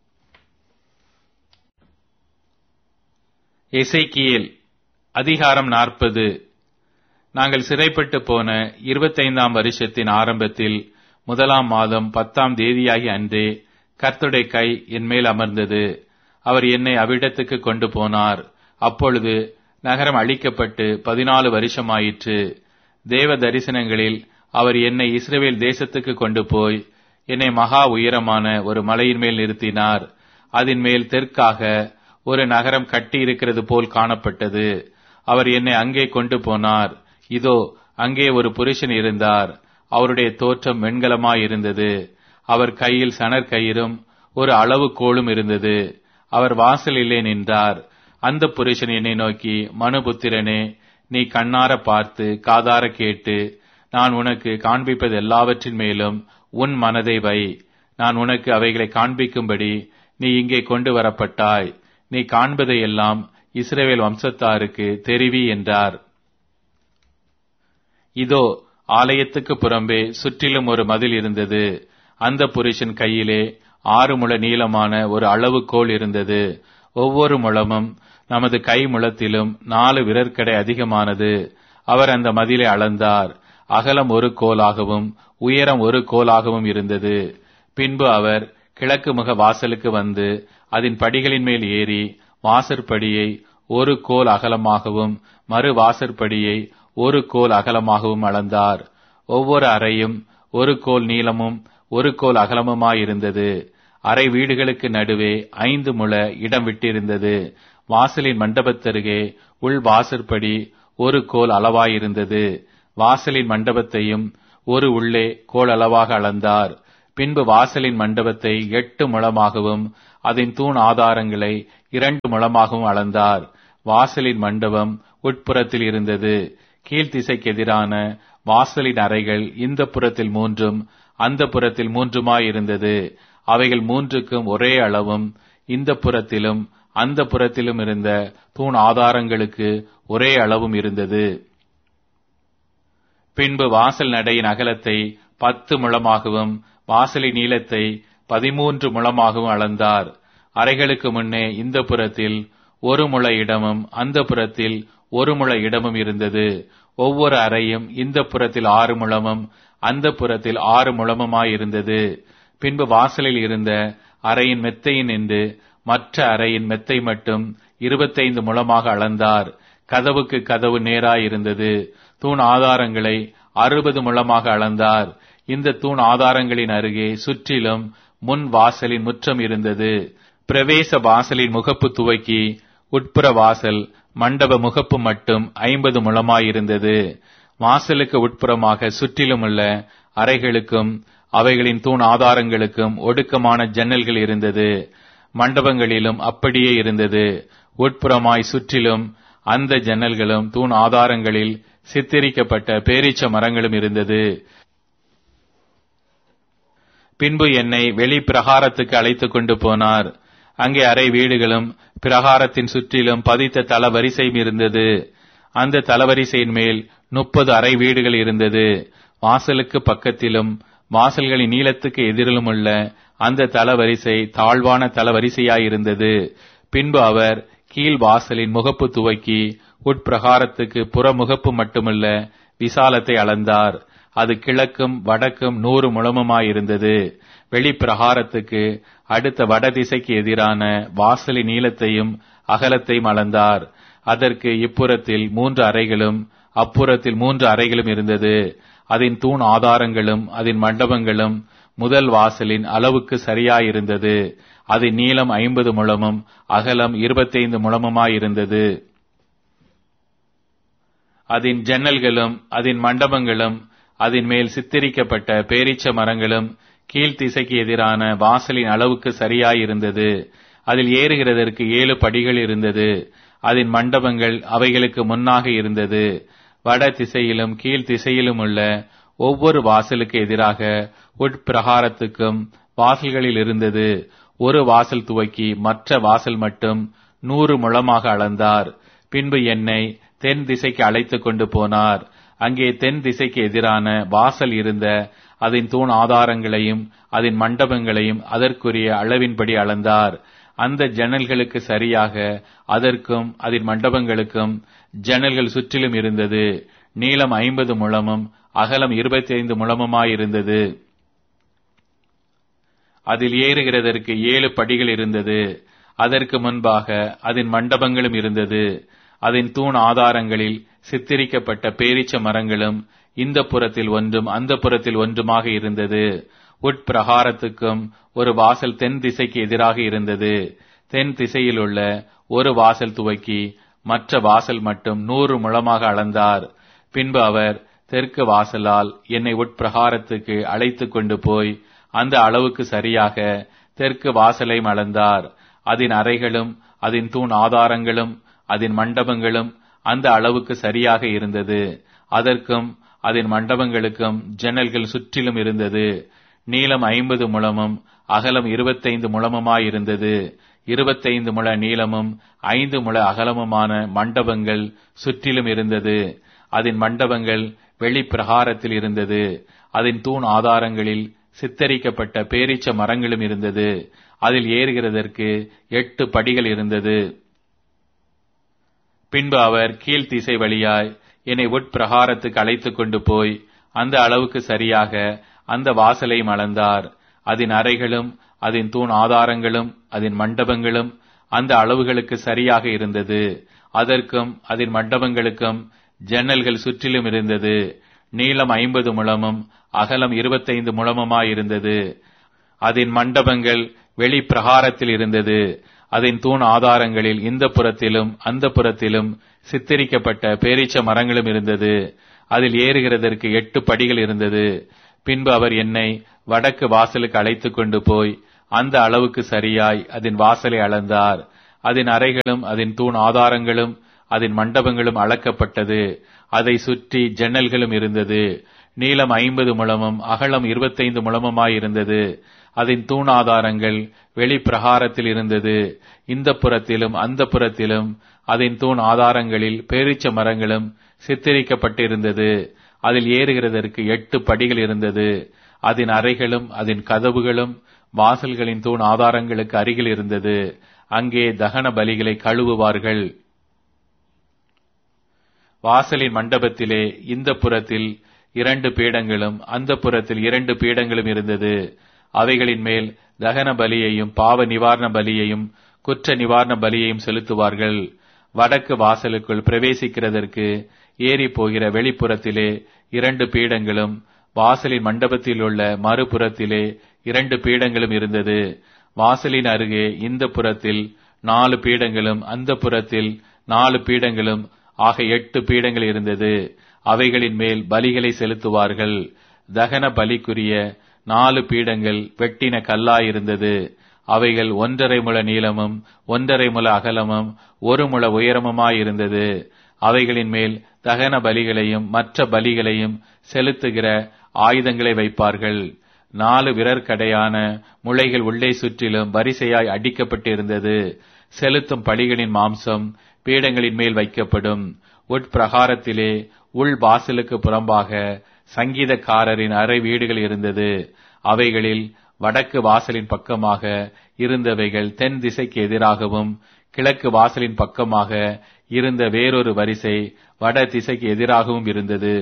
எசேக்கியேல் அதிகாரம் 40. நாங்கள் சிறைப்பட்டு போன 25ஆம் வருஷத்தின் ஆரம்பத்தில் 1ஆம் மாதம் 10ஆம் தேதியாகி அன்றே கர்த்தருடைய கை என் மேல் அமர்ந்தது. அவர் என்னை அவ்விடத்துக்கு கொண்டு போனார். அப்பொழுது நகரம் அழிக்கப்பட்டு 14 வருஷமாயிற்று. தேவ தரிசனங்களில் அவர் என்னை இஸ்ரவேல் தேசத்துக்கு கொண்டு போய் என்னை மகா உயரமான ஒரு மலையின் மேல் நிறுத்தினார். அதன் மேல் தெற்காக ஒரு நகரம் கட்டி இருக்கிறது போல் காணப்பட்டது. அவர் என்னை அங்கே கொண்டு போனார். இதோ அங்கே ஒரு புருஷன் இருந்தார். அவருடைய தோற்றம் வெண்கலமாயிருந்தது. அவர் கையில் சணற்கயிறும் ஒரு அளவு கோலும் இருந்தது. அவர் வாசலிலே நின்றார். அந்த புருஷன் என்னை நோக்கி, மனுபுத்திரனே, நீ கண்ணார பார்த்து காதார கேட்டு நான் உனக்கு காண்பிப்பது எல்லாவற்றின் மேலும் உன் மனதை வை. நான் உனக்கு அவைகளை காண்பிக்கும்படி நீ இங்கே கொண்டு வரப்பட்டாய். நீ காண்பதையெல்லாம் இஸ்ரவேல் வம்சத்தாருக்கு தெரிவி என்றார். இதோ ஆலயத்துக்கு புறம்பே சுற்றிலும் ஒரு மதில் இருந்தது. அந்த புருஷன் கையிலே 6 முழ நீளமான ஒரு அளவுகோல் இருந்தது. ஒவ்வொரு முழமும் நமது கை முழத்திலும் 4 விரற்கடை அதிகமானது. அவர் அந்த மதிலை அளந்தார். அகலம் 1 கோலாகவும் உயரம் 1 கோலாகவும் இருந்தது. பின்பு அவர் கிழக்கு முக வாசலுக்கு வந்து அதன் படிகளின் மேல் ஏறி வாசற்படியை 1 கோல் அகலமாகவும் மறு வாசற்படியை 1 கோல் அகலமாகவும் அளந்தார். ஒவ்வொரு அறையும் 1 கோல் நீளமும் 1 கோல் அகலமுமாயிருந்தது. அறை வீடுகளுக்கு நடுவே 5 முழ இடம் விட்டிருந்தது. வாசலின் மண்டபத்தருகே உள் வாசற்படி 1 கோல் அளவாயிருந்தது. வாசலின் மண்டபத்தையும் ஒரு உள்ளே கோல் அளவாக அளந்தார். பின்பு வாசலின் மண்டபத்தை 8 முழமாகவும் அதன் தூண் ஆதாரங்களை 2 முழமாகவும் அளந்தார். வாசலின் மண்டபம் உட்புறத்தில் இருந்தது. கீழ்த்திசைக்கு எதிரான வாசலின் அறைகள் இந்த புறத்தில் 3 அந்த புறத்தில் 3 அவைகள் 3க்கும் ஒரே அளவும் இந்த புறத்திலும் அந்த புறத்திலும் இருந்த தூண் ஆதாரங்களுக்கு ஒரே அளவும் இருந்தது. பின்பு வாசல் நடையின் அகலத்தை 10 முழமாகவும் வாசலின் நீளத்தை 13 முழமாகவும் அளந்தார். அறைகளுக்கு முன்னே இந்த புறத்தில் 1 முழ இடமும் அந்த புறத்தில் 1 முழ இடமும் இருந்தது. ஒவ்வொரு அறையும் இந்த புறத்தில் 6 முழமும் அந்த புறத்தில் 6 முழமுமாயிருந்தது. பின்பு வாசலில் இருந்த அறையின் மெத்தையின் என்று மற்ற அறையின் மெத்தை மட்டும் 25 முழமாக அளந்தார். கதவுக்கு கதவு நேராயிருந்தது. தூண் ஆதாரங்களை 60 முழமாக அளந்தார். இந்த தூண் ஆதாரங்களின் அருகே சுற்றிலும் முன் வாசலின் முற்றம் இருந்தது. பிரவேச வாசலின் முகப்பு துவக்கி உட்புற வாசல் மண்டப முகப்பு மட்டும் 50 முழமாயிருந்தது. வாசலுக்கு உட்புறமாக சுற்றிலும் உள்ள அறைகளுக்கும் அவைகளின் தூண் ஆதாரங்களுக்கும் ஒடுக்கமான ஜன்னல்கள் இருந்தது. மண்டபங்களிலும் அப்படியே இருந்தது. உட்புறமாய் சுற்றிலும் அந்த ஜன்னல்களும் தூண் ஆதாரங்களில் சித்தரிக்கப்பட்ட பேரீச்ச மரங்களும் இருந்தது. பின்பு என்னை வெளி பிரகாரத்துக்கு அழைத்துக் கொண்டு போனார். அங்கே அறை வீடுகளும் பிரகாரத்தின் சுற்றிலும் பதித்த தளவரிசையும் இருந்தது. அந்த தளவரிசையின் மேல் 30 அறை வீடுகள் இருந்தது. வாசலுக்கு பக்கத்திலும் வாசல்களின் நீளத்துக்கு எதிரிலும் உள்ள அந்த தளவரிசை தாழ்வான தளவரிசையாயிருந்தது. பின்பு அவர் கீழ் வாசலின் முகப்பு துவக்கி உட்பிரகாரத்துக்கு புறமுகப்பு மட்டுமல்ல விசாலத்தை அளந்தார். அது கிழக்கும் வடக்கும் 100 முழமுமாயிருந்தது. வெளிப்பிரகாரத்துக்கு அடுத்த வடதிசைக்கு எதிரான வாசலின் நீளத்தையும் அகலத்தையும் அளந்தார். அதற்கு இப்புறத்தில் 3 அறைகளும் அப்புறத்தில் 3 அறைகளும் இருந்தது. அதன் தூண் ஆதாரங்களும் அதன் மண்டபங்களும் முதல் வாசலின் அளவுக்கு சரியாயிருந்தது. அதன் நீளம் 50 முழமும் அகலம் 25 முழமுமாயிருந்தது. அதன் ஜன்னல்களும் அதன் மண்டபங்களும் அதன் மேல் சித்தரிக்கப்பட்ட பேரீச்ச மரங்களும் கீழ்த்திசைக்கு எதிரான வாசலின் அளவுக்கு சரியாயிருந்தது. அதில் ஏறுகிறதற்கு 7 படிகள் இருந்தது. அதன் மண்டபங்கள் அவைகளுக்கு முன்னாக இருந்தது. வட திசையிலும் கீழ்த்திசையிலும் உள்ள ஒவ்வொரு வாசலுக்கு எதிராக உட்பிரகாரத்துக்கும் வாசல்களில் இருந்தது. ஒரு வாசல் துவக்கி மற்ற வாசல் மட்டும் 100 முழமாக அளந்தார். பின்பு என்னை தென் திசைக்கு அழைத்துக் கொண்டு போனார். அங்கே தென் திசைக்கு எதிரான வாசல் இருந்த அதன் தூண் ஆதாரங்களையும் அதன் மண்டபங்களையும் அதற்குரிய அளவின்படி அளந்தார். அந்த ஜன்னல்களுக்கு சரியாக அதற்கும் அதன் மண்டபங்களுக்கும் ஜன்னல்கள் சுற்றிலும் இருந்தது. நீளம் 50 முழமும் அகலம் 25 முழமுமாயிருந்தது. அதில் ஏறுகிறதற்கு 7 படிகள் இருந்தது. அதற்கு முன்பாக அதன் மண்டபங்களும் இருந்தது. அதன் தூண் ஆதாரங்களில் சித்தரிக்கப்பட்ட பேரீச்ச மரங்களும் இந்த புறத்தில் ஒன்றும் அந்த புறத்தில் ஒன்றுமாக இருந்தது. உட்பிரகாரத்துக்கும் ஒரு வாசல் தென் திசைக்கு எதிராக இருந்தது. தென் திசையில் உள்ள ஒரு வாசல் துவக்கி மற்ற வாசல் மட்டும் 100 முழமாக அளந்தார். பின்பு அவர் தெற்கு வாசலால் என்னை உட்பிரகாரத்துக்கு அழைத்துக் கொண்டு போய் அந்த அளவுக்கு சரியாக தெற்கு வாசலையும் அளந்தார். அதன் அறைகளும் அதன் தூண் ஆதாரங்களும் அதன் மண்டபங்களும் அந்த அளவுக்கு சரியாக இருந்தது. அதற்கும் அதன் மண்டபங்களுக்கும் ஜன்னல்கள் சுற்றிலும் இருந்தது. நீளம் 50 முழமும் அகலம் 25 முழமுமாயிருந்தது. 25 முழ நீளமும் 5 முழ அகலமுமான மண்டபங்கள் சுற்றிலும் இருந்தது. அதன் மண்டபங்கள் வெளிப்பிரகாரத்தில் இருந்தது. அதன் தூண் ஆதாரங்களில் சித்தரிக்கப்பட்ட பேரீச்ச மரங்களும் இருந்தது. அதில் ஏறுகிறதற்கு 8 படிகள் இருந்தது. பின்பு அவர் கீழ்த்திசை வழியாய் என்னை உட்பிரகாரத்துக்கு அழைத்துக் கொண்டு போய் அந்த அளவுக்கு சரியாக அந்த வாசலையும் அளந்தார். அதன் அறைகளும் அதன் தூண் ஆதாரங்களும் அதன் மண்டபங்களும் அந்த அளவுகளுக்கு சரியாக இருந்தது. அதற்கும் அதன் மண்டபங்களுக்கும் ஜன்னல்கள் சுற்றிலும் இருந்தது. நீளம் 50 முழமும் அகலம் 25 முழமுமாயிருந்தது. அதன் மண்டபங்கள் வெளிப்பிரகாரத்தில் இருந்தது. அதன் தூண் ஆதாரங்களில் இந்த புறத்திலும் அந்த புறத்திலும் சித்தரிக்கப்பட்ட பேரீச்ச மரங்களும் இருந்தது. அதில் ஏறுகிறதற்கு 8 படிகள் இருந்தது. பின்பு அவர் என்னை வடக்கு வாசலுக்கு அழைத்து கொண்டு போய் அந்த அளவுக்கு சரியாய் அதன் வாசலை அளந்தார். அதன் அறைகளும் அதன் தூண் ஆதாரங்களும் அதன் மண்டபங்களும் அளக்கப்பட்டது. அதை சுற்றி ஜன்னல்களும் இருந்தது. நீளம் 50 முழமும் அகலம் 25 முழமுமாயிருந்தது. அதன் தூண் ஆதாரங்கள் வெளிப்பிரகாரத்தில் இருந்தது. இந்த புறத்திலும் அந்த புறத்திலும் அதன் தூண் ஆதாரங்களில் பேரீச்ச மரங்களும் சித்தரிக்கப்பட்டிருந்தது. அதில் ஏறுகிறதற்கு 8 படிகள் இருந்தது. அதன் அறைகளும் அதன் கதவுகளும் வாசல்களின் தூண் ஆதாரங்களுக்கு அருகில் இருந்தது. அங்கே தகன பலிகளை கழுவுவார்கள். வாசலின் மண்டபத்திலே இந்த புறத்தில் 2 பீடங்களும் அந்த புறத்தில் 2 பீடங்களும் இருந்தது. அவைகளின் மேல் தகன பலியையும் பாவ நிவாரண பலியையும் குற்ற நிவாரண பலியையும் செலுத்துவார்கள். வடக்கு வாசலுக்குள் பிரவேசிக்கிறதற்கு ஏறி போகிற வெளிப்புறத்திலே 2 பீடங்களும் வாசலின் மண்டபத்தில் உள்ள மறுபுறத்திலே 2 பீடங்களும் இருந்தது. வாசலின் அருகே இந்த புறத்தில் 4 பீடங்களும் அந்த புறத்தில் 4 பீடங்களும் ஆக 8 பீடங்கள் இருந்தது. அவைகளின் மேல் பலிகளை செலுத்துவார்கள். தகன பலிக்குரிய 4 பீடங்கள் வெட்டின கல்லாயிருந்தது. அவைகள் 1.5 முழ நீளமும் 1.5 முழ அகலமும் 1 முழ உயரமுமாயிருந்தது. அவைகளின் மேல் தகன பலிகளையும் மற்ற பலிகளையும் செலுத்துகிற ஆயுதங்களை வைப்பார்கள். 4 விரற்கடையான முளைகள் உள்ளே சுற்றிலும் வரிசையாய் அடிக்கப்பட்டிருந்தது. செலுத்தும் பலிகளின் மாம்சம் பீடங்களின் மேல் வைக்கப்படும். உட்பிரகாரத்திலே உள் வாசலுக்கு புறம்பாக சங்கீதக்காரரின் அறை வீடுகள் இருந்தது. அவைகளில் வடக்கு வாசலின் பக்கமாக இருந்தவைகள் தென் திசைக்கு எதிராகவும், கிழக்கு வாசலின் பக்கமாக இருந்த வேறொரு வரிசை வட திசைக்கு எதிராகவும் இருந்தது.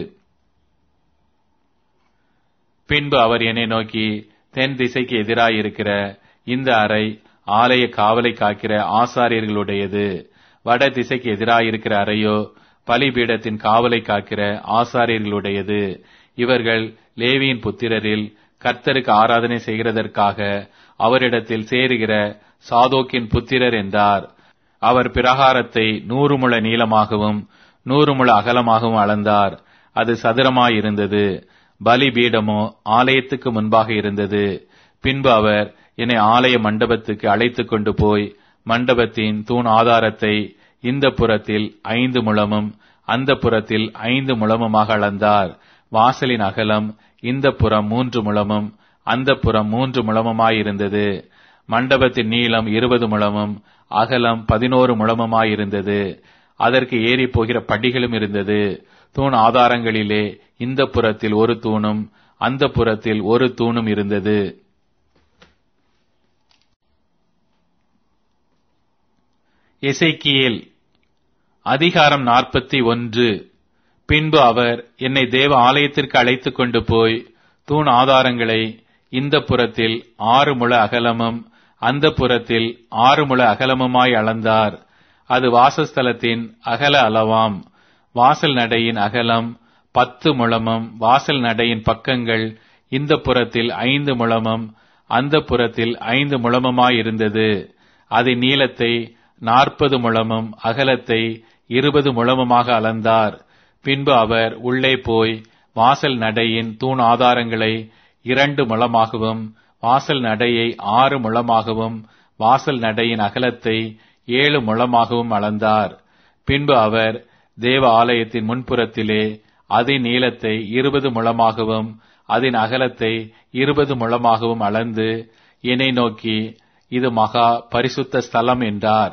பின்பு அவர் என்னை நோக்கி, தென் திசைக்கு எதிராயிருக்கிற இந்த அறை ஆலய காவலை காக்கிற ஆசாரியர்களுடையது. வட திசைக்கு எதிராயிருக்கிற அறையோ பலிபீடத்தின் காவலை காக்கிற ஆசாரியர்களுடையது. இவர்கள் லேவியின் புத்திரரில் கர்த்தருக்கு ஆராதனை செய்கிறதற்காக அவரிடத்தில் சேருகிற சாதோக்கின் புத்திரர் என்றார். அவர் பிரகாரத்தை 100 முழ நீளமாகவும் 100 முழ அகலமாகவும் அளந்தார். அது சதுரமாயிருந்தது. பலிபீடமோ ஆலயத்துக்கு முன்பாக இருந்தது. பின்பு அவர் என்னை ஆலய மண்டபத்துக்கு அழைத்து கொண்டு போய் மண்டபத்தின் தூண் ஆதாரத்தை இந்த புறத்தில் 5 முழமும் அந்த புறத்தில் 5 முழமுமாக அளந்தார். வாசலின் அகலம் இந்த புறம் 3 முழமும் அந்த புறம் 3 முழமுமாயிருந்தது. மண்டபத்தின் நீளம் 20 முழமும் அகலம் 11 முழமுமாயிருந்தது. அதற்கு ஏறி போகிற படிகளும் இருந்தது. தூண் ஆதாரங்களிலே இந்த புறத்தில் ஒரு தூணும் அந்த புறத்தில் ஒரு தூணும் இருந்தது. எசேக்கியேல் அதிகாரம் 41. பின்பு அவர் என்னை தேவ ஆலயத்திற்கு அழைத்து கொண்டு போய் தூண் ஆதாரங்களை இந்த புறத்தில் 6 முழ அகலமும் அந்த புறத்தில் 6 முழ அகலமுமாய் அளந்தார். அது வாசஸ்தலத்தின் அகல அளவாம். வாசல் நடையின் அகலம் 10 முழமும் வாசல் நடையின் பக்கங்கள் இந்த புறத்தில் 5 முழமும் அந்த புறத்தில் 5 முழமுமாயிருந்தது. அதன் நீளத்தை 40 முழமும் அகலத்தை 20 முழமுமாக அளந்தார். பின்பு அவர் உள்ளே போய் வாசல் நடையின் தூண் ஆதாரங்களை 2 முழமாகவும் வாசல் நடையை 6 முழமாகவும் வாசல் நடையின் அகலத்தை 7 முழமாகவும் அளந்தார். பின்பு அவர் தேவ ஆலயத்தின் முன்புறத்திலே அதன் நீளத்தை 20 முழமாகவும் அதன் அகலத்தை 20 முழமாகவும் அளந்து என்னை நோக்கி, இது மகா பரிசுத்த ஸ்தலம் என்றார்.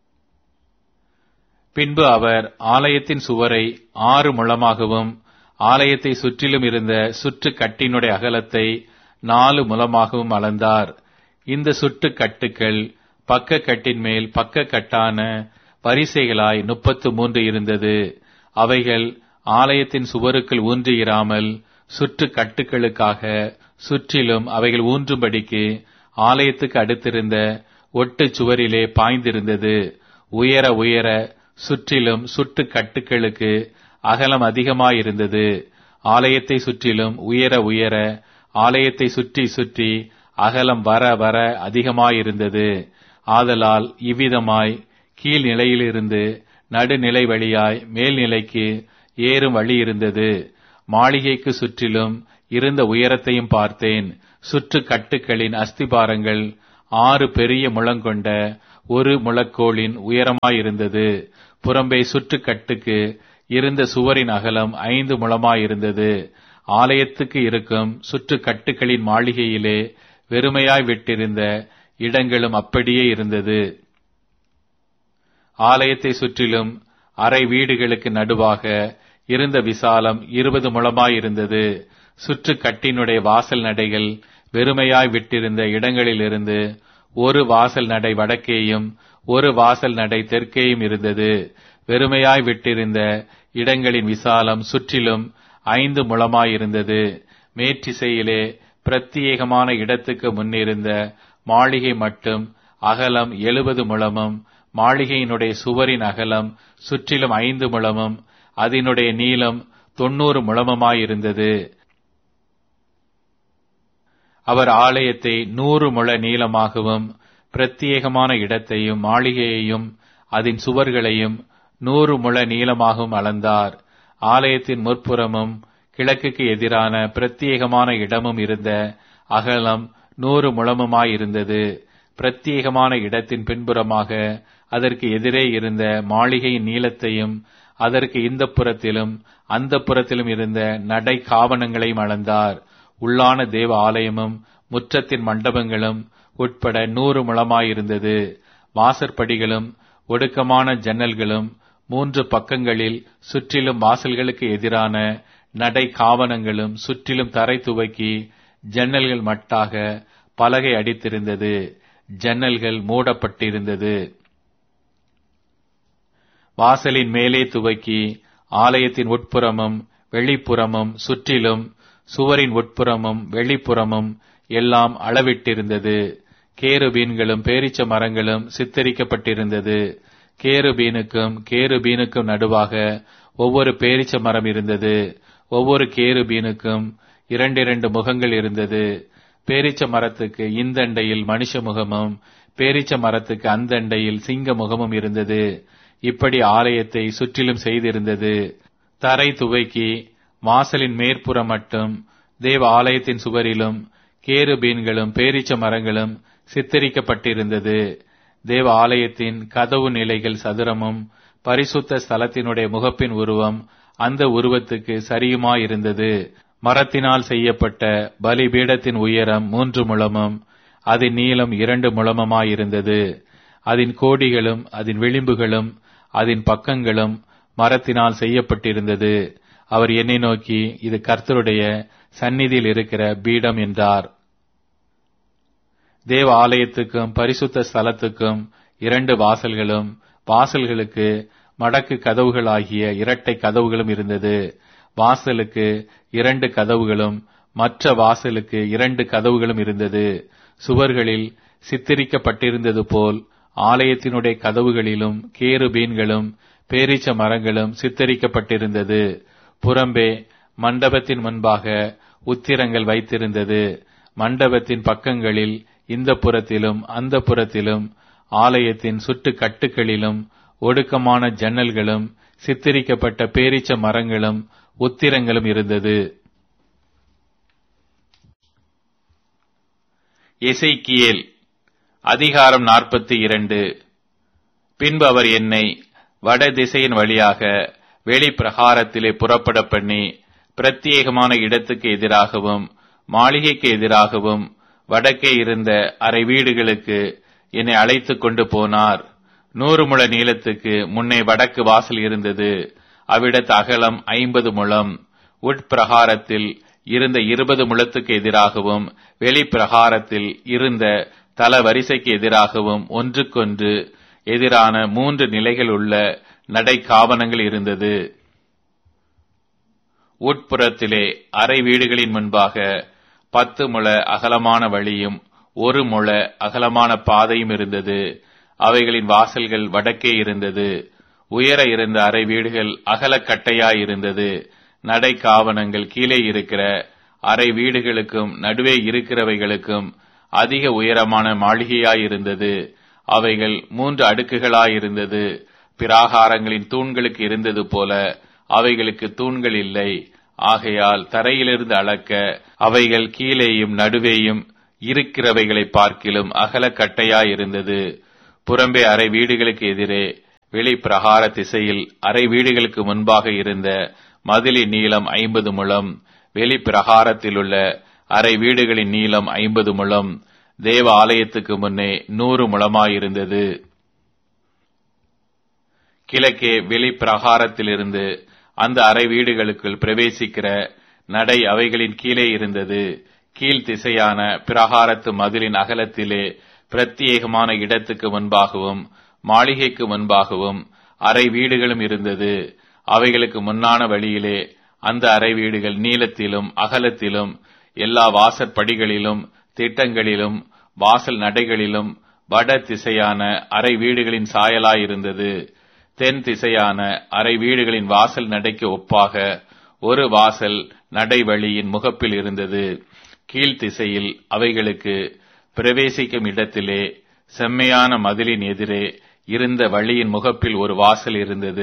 பின்பு அவர் ஆலயத்தின் சுவரை 6 முழமாகவும் ஆலயத்தை சுற்றிலும் இருந்த சுற்று கட்டினுடைய அகலத்தை 4 முழமாகவும் அளந்தார். இந்த சுற்று கட்டுக்கள் பக்க கட்டின் மேல் பக்க கட்டான வரிசைகளாய் 33 இருந்தது. அவைகள் ஆலயத்தின் சுவருக்குள் ஊன்றியிராமல் சுற்று கட்டுக்களுக்காக சுற்றிலும் அவைகள் ஊன்றும்படிக்கு ஆலயத்துக்கு அடுத்திருந்த ஒட்டு சுவரிலே பாய்ந்திருந்தது. உயர உயர சுற்றிலும் சுற்று கட்டுக்களுக்கு அகலம் அதிகமாயிருந்தது. ஆலயத்தை சுற்றிலும் உயர உயர ஆலயத்தை சுற்றி சுற்றி அகலம் வர வர அதிகமாயிருந்தது. ஆதலால் இவ்விதமாய் கீழ்நிலையிலிருந்து நடுநிலை வழியாய் மேல்நிலைக்கு ஏறும் வழி இருந்தது. மாளிகைக்கு சுற்றிலும் இருந்த உயரத்தையும் பார்த்தேன். சுற்று கட்டுகளின் அஸ்திபாரங்கள் 6 பெரிய முழங்கொண்ட ஒரு முழக்கோலின் உயரமாயிருந்தது. புறம்பே சுற்று கட்டுக்கு இருந்த சுவரின் அகலம் 5 முழமாயிருந்தது. ஆலயத்துக்கு இருக்கும் சுற்று கட்டுகளின் மாளிகையிலே வெறுமையாய் விட்டிருந்த இடங்களும் அப்படியே இருந்தது. ஆலயத்தை சுற்றிலும் அறை வீடுகளுக்கு நடுவாக இருந்த விசாலம் 20 முழமாயிருந்தது. சுற்று கட்டினுடைய வாசல் நடைகள் வெறுமையாய் விட்டிருந்த இடங்களிலிருந்து ஒரு வாசல் நடை வடக்கேயும் ஒரு வாசல் நடை தெற்கேயும் இருந்தது. வெறுமையாய் விட்டிருந்த இடங்களின் விசாலம் சுற்றிலும் 5 முழமாயிருந்தது. மேற்றிசையிலே பிரத்தியேகமான இடத்துக்கு முன்னிருந்த மாளிகை மட்டும் அகலம் 70 முழமும், மாளிகையினுடைய சுவரின் அகலம் சுற்றிலும் 5 முழமும், அதனுடைய நீளம் 90 முழமுமாயிருந்தது. அவர் ஆலயத்தை 100 முழ நீளமாகவும், பிரத்தியேகமான இடத்தையும் மாளிகையையும் அதன் சுவர்களையும் 100 முழ நீளமாகவும் அளந்தார். ஆலயத்தின் முற்புறமும் கிழக்குக்கு எதிரான பிரத்தியேகமான இடமும் இருந்த அகலம் 100 முழமுமாயிருந்தது. பிரத்தியேகமான இடத்தின் பின்புறமாக அதற்கு எதிரே இருந்த மாளிகையின் நீளத்தையும் அதற்கு இந்த புறத்திலும் அந்த புறத்திலும் இருந்த நடை காவணங்களையும் அளந்தார். உள்ளான தேவ ஆலயமும் முற்றத்தின் மண்டபங்களும் உட்பட 100 முழமாயிருந்தது. வாசற்படிகளும் ஒடுக்கமான ஜன்னல்களும் 3 பக்கங்களில் சுற்றிலும் வாசல்களுக்கு எதிரான நடை காவணங்களும் சுற்றிலும் தரை துவக்கி ஜன்னல்கள் மட்டாக பலகை அடித்திருந்தது. ஜன்னல்கள் மூடப்பட்டிருந்தது. வாசலின் மேலே துவக்கி ஆலயத்தின் உட்புறமும் வெளிப்புறமும் சுற்றிலும் சுவரின் உட்புறமும் வெளிப்புறமும் எல்லாம் அளவிட்டிருந்தது. கேருபீன்களும் பேரீச்ச மரங்களும் சித்தரிக்கப்பட்டிருந்தது. கேருபீனுக்கும் நடுவாக ஒவ்வொரு பேரீச்ச மரம் இருந்தது. ஒவ்வொரு கேருபீனுக்கும் 2 முகங்கள் இருந்தது. பேரீச்ச மரத்துக்கு இந்தண்டையில் மனுஷ முகமும் பேரீச்ச மரத்துக்கு அந்தண்டையில் சிங்க முகமும் இருந்தது. இப்படி ஆலயத்தை சுற்றிலும் செய்திருந்தது. தரை துவைக்கி வாசலின் மேற்புறம் மட்டும் தேவ ஆலயத்தின் சுவரிலும் கேருபீன்களும் பேரீச்ச மரங்களும் சித்தரிக்கப்பட்டிருந்தது. தேவ ஆலயத்தின் கதவு நிலைகள் சதுரமும் பரிசுத்த ஸ்தலத்தினுடைய முகப்பின் உருவம் அந்த உருவத்துக்கு சரியுமாயிருந்தது. மரத்தினால் செய்யப்பட்ட பலிபீடத்தின் உயரம் 3 முழமும் அதன் நீளம் 2 முழமுமாயிருந்தது. அதன் கோடிகளும் அதன் விளிம்புகளும் அதன் பக்கங்களும் மரத்தினால் செய்யப்பட்டிருந்தது. அவர் என்னை நோக்கி, இது கர்த்தருடைய சந்நிதியில் இருக்கிற பீடம் என்றார். தேவ ஆலயத்துக்கும் பரிசுத்த ஸ்தலத்துக்கும் 2 வாசல்களும், வாசல்களுக்கு மடக்கு கதவுகளாகிய 2 கதவுகளும் இருந்தது. வாசலுக்கு 2 கதவுகளும் மற்ற வாசலுக்கு 2 கதவுகளும் இருந்தது. சுவர்களில் சித்தரிக்கப்பட்டிருந்தது போல் ஆலயத்தினுடைய கதவுகளிலும் கேருபீன்களும் பேரீச்ச மரங்களும் சித்தரிக்கப்பட்டிருந்தது. புறம்பே மண்டபத்தின் முன்பாக உத்திரங்கள் வைத்திருந்தது. மண்டபத்தின் பக்கங்களில் இந்த புறத்திலும் அந்த புறத்திலும் ஆலயத்தின் சுட்டு கட்டுகளிலும் ஒடுக்கமான ஜன்னல்களும் சித்தரிக்கப்பட்ட பேரீச்ச மரங்களும் உத்திரங்களும் இருந்தது. எசேக்கியேல் அதிகாரம் 42. பின்பு அவர் என்னை வட திசையின் வழியாக வெளிப்பிரகாரத்திலே புறப்பட பண்ணி பிரத்தியேகமான இடத்துக்கு எதிராகவும் மாளிகைக்கு எதிராகவும் வடக்கே இருந்த அறை வீடுகளுக்கு என்னை அழைத்துக் கொண்டு போனார். 100 முழ நீளத்துக்கு முன்னே வடக்கு வாசல் இருந்தது. அவ்விடத்து அகலம் 50 முழம். உட்பிரகாரத்தில் இருந்த 20 முழத்துக்கு எதிராகவும் வெளிப்பிரகாரத்தில் இருந்த தல வரிசைக்கு எதிராகவும் ஒன்றுக்கொன்று எதிரான 3 நிலைகள் உள்ள நடை காவணங்கள் இருந்தது. உட்புறத்திலே அறை வீடுகளின் முன்பாக 10 முழ அகலமான வழியும் 1 முழ அகலமான பாதையும் இருந்தது. அவைகளின் வாசல்கள் வடக்கே இருந்தது. உயர இருந்த அறை வீடுகள் அகலக்கட்டையாயிருந்தது. நடை காவணங்கள் கீழே இருக்கிற அறை வீடுகளுக்கும் நடுவே இருக்கிறவைகளுக்கும் அதிக உயரமான மாளிகையாயிருந்தது. அவைகள் 3 அடுக்குகளாயிருந்தது. பிராகாரங்களின் தூண்களுக்கு இருந்தது போல அவைகளுக்கு தூண்கள் இல்லை. ஆகையால் தரையிலிருந்து அளக்க அவைகள் கீழேயும் நடுவேயும் இருக்கிறவைகளை பார்க்கிலும் அகலக்கட்டையாயிருந்தது. புறம்பே அறை வீடுகளுக்கு எதிரே வெளிப்பிரகார திசையில் அறை வீடுகளுக்கு முன்பாக இருந்த மதிலின் நீளம் 50 முழம், வெளிப்பிரகாரத்திலுள்ள அறை வீடுகளின் நீளம் 50 முழம், தேவ ஆலயத்துக்கு முன்னே 100 முழமாயிருந்தது. கிழக்கே வெளிப்பிரகாரத்திலிருந்து அந்த அறை வீடுகளுக்குள் பிரவேசிக்கிற நடை அவைகளின் கீழே இருந்தது. கீழ் திசையான பிரகாரத்து மதிலின் அகலத்திலே பிரத்யேகமான இடத்துக்கு முன்பாகவும் மாளிகைக்கு முன்பாகவும் அறை வீடுகளும் இருந்தது. அவைகளுக்கு முன்னான வழியிலே அந்த அறை வீடுகள் நீளத்திலும் அகலத்திலும் எல்லா வாசற்படிகளிலும் திட்டங்களிலும் வாசல் நடைகளிலும் வட திசையான அறை வீடுகளின் சாயலாயிருந்தது. தென் திசையான அறை வீடுகளின் வாசல் நடைக்கு ஒப்பாக ஒரு வாசல் நடைவழியின் முகப்பில் இருந்தது. கீழ்த்திசையில் அவைகளுக்கு பிரவேசிக்கும் இடத்திலே செம்மையான மதிலின் எதிரே இருந்த வழியின் முகப்பில் ஒரு வாசல் இருந்தது.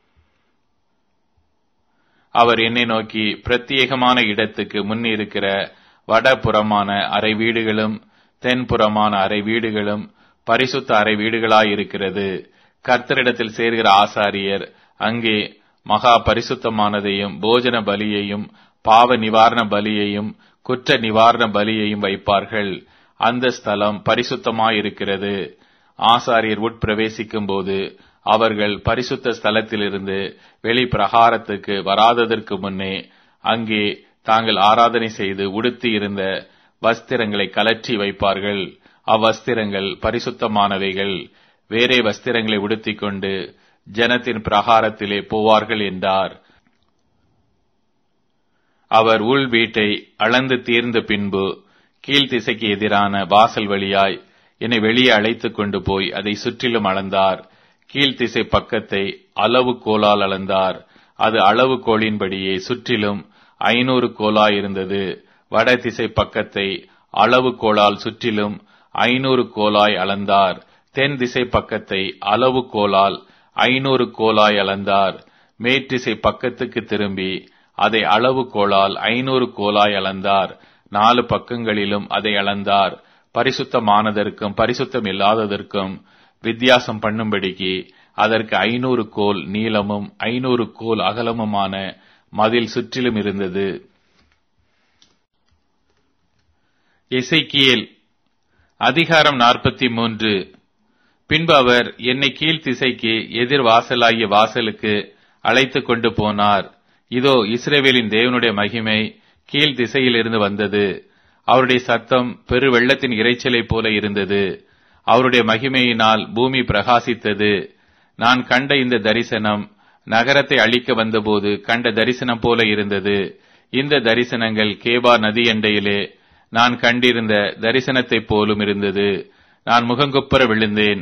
அவர் என்னை நோக்கி, பிரத்யேகமான இடத்துக்கு முன் இருக்கிற வடபுறமான அறை வீடுகளும் தென்புறமான அறை வீடுகளும் பரிசுத்த அறை வீடுகளாயிருக்கிறது. கர்த்தரிடத்தில் சேர்கிற ஆசாரியர் அங்கே மகா பரிசுத்தமானதையும் போஜன பலியையும் பாவ நிவாரண பலியையும் குற்ற நிவாரண பலியையும் வைப்பார்கள். அந்த ஸ்தலம் பரிசுத்தமாயிருக்கிறது. ஆசாரியர் உட்பிரவேசிக்கும் போது அவர்கள் பரிசுத்த ஸ்தலத்திலிருந்து வெளி பிரகாரத்துக்கு வராததற்கு முன்னே அங்கே தாங்கள் ஆராதனை செய்து உடுத்தி இருந்த வஸ்திரங்களை கலற்றி வைப்பார்கள். அவ்வஸ்திரங்கள் பரிசுத்தமானவைகள். வேறே வஸ்திரங்களை உடுத்திக் கொண்டு ஜனத்தின் பிரகாரத்திலே போவார்கள் என்றார். அவர் உள் வீட்டை அளந்து தீர்ந்த பின்பு கீழ்த்திசைக்கு எதிரான வாசல் வழியாய் என்னை வெளியே அழைத்துக் கொண்டு போய் அதை சுற்றிலும் அளந்தார். கீழ்த்திசை பக்கத்தை அளவு கோலால் அளந்தார். அது அளவு கோலின்படியே சுற்றிலும் 500 கோலாயிருந்தது. வடதிசை பக்கத்தை அளவு கோலால் சுற்றிலும் 500 கோலாய் அளந்தார். தென் திசை பக்கத்தை அளவு கோலால் 500 கோலாய் அளந்தார். மேற்றிசை பக்கத்துக்கு திரும்பி அதை அளவு கோலால் 500 கோலாய் அளந்தார். 4 பக்கங்களிலும் அதை அளந்தார். பரிசுத்தமானதற்கும் பரிசுத்தம் இல்லாததற்கும் வித்தியாசம் பண்ணும்படிக்கு அதற்கு 500 கோல் நீளமும் 500 கோல் அகலமுமான மதில் சுற்றிலும் இருந்தது. எசேக்கியேல் அதிகாரம் 43. பின்பு அவர் என்னை கீழ்த்திசைக்கு எதிர் வாசலாகிய வாசலுக்கு அழைத்துக் கொண்டு போனார். இதோ, இஸ்ரவேலின் தேவனுடைய மகிமை கீழ் திசையிலிருந்து வந்தது. அவருடைய சத்தம் பெரு வெள்ளத்தின் இரைச்சலைப் போல இருந்தது. அவருடைய மகிமையினால் பூமி பிரகாசித்தது. நான் கண்ட இந்த தரிசனம் நகரத்தை அழிக்க வந்தபோது கண்ட தரிசனம் போல இருந்தது. இந்த தரிசனங்கள் கேபா நதி எண்டையிலே நான் கண்டிருந்த தரிசனத்தைப் போலும் இருந்தது. நான் முகங்குப்புற விழுந்தேன்.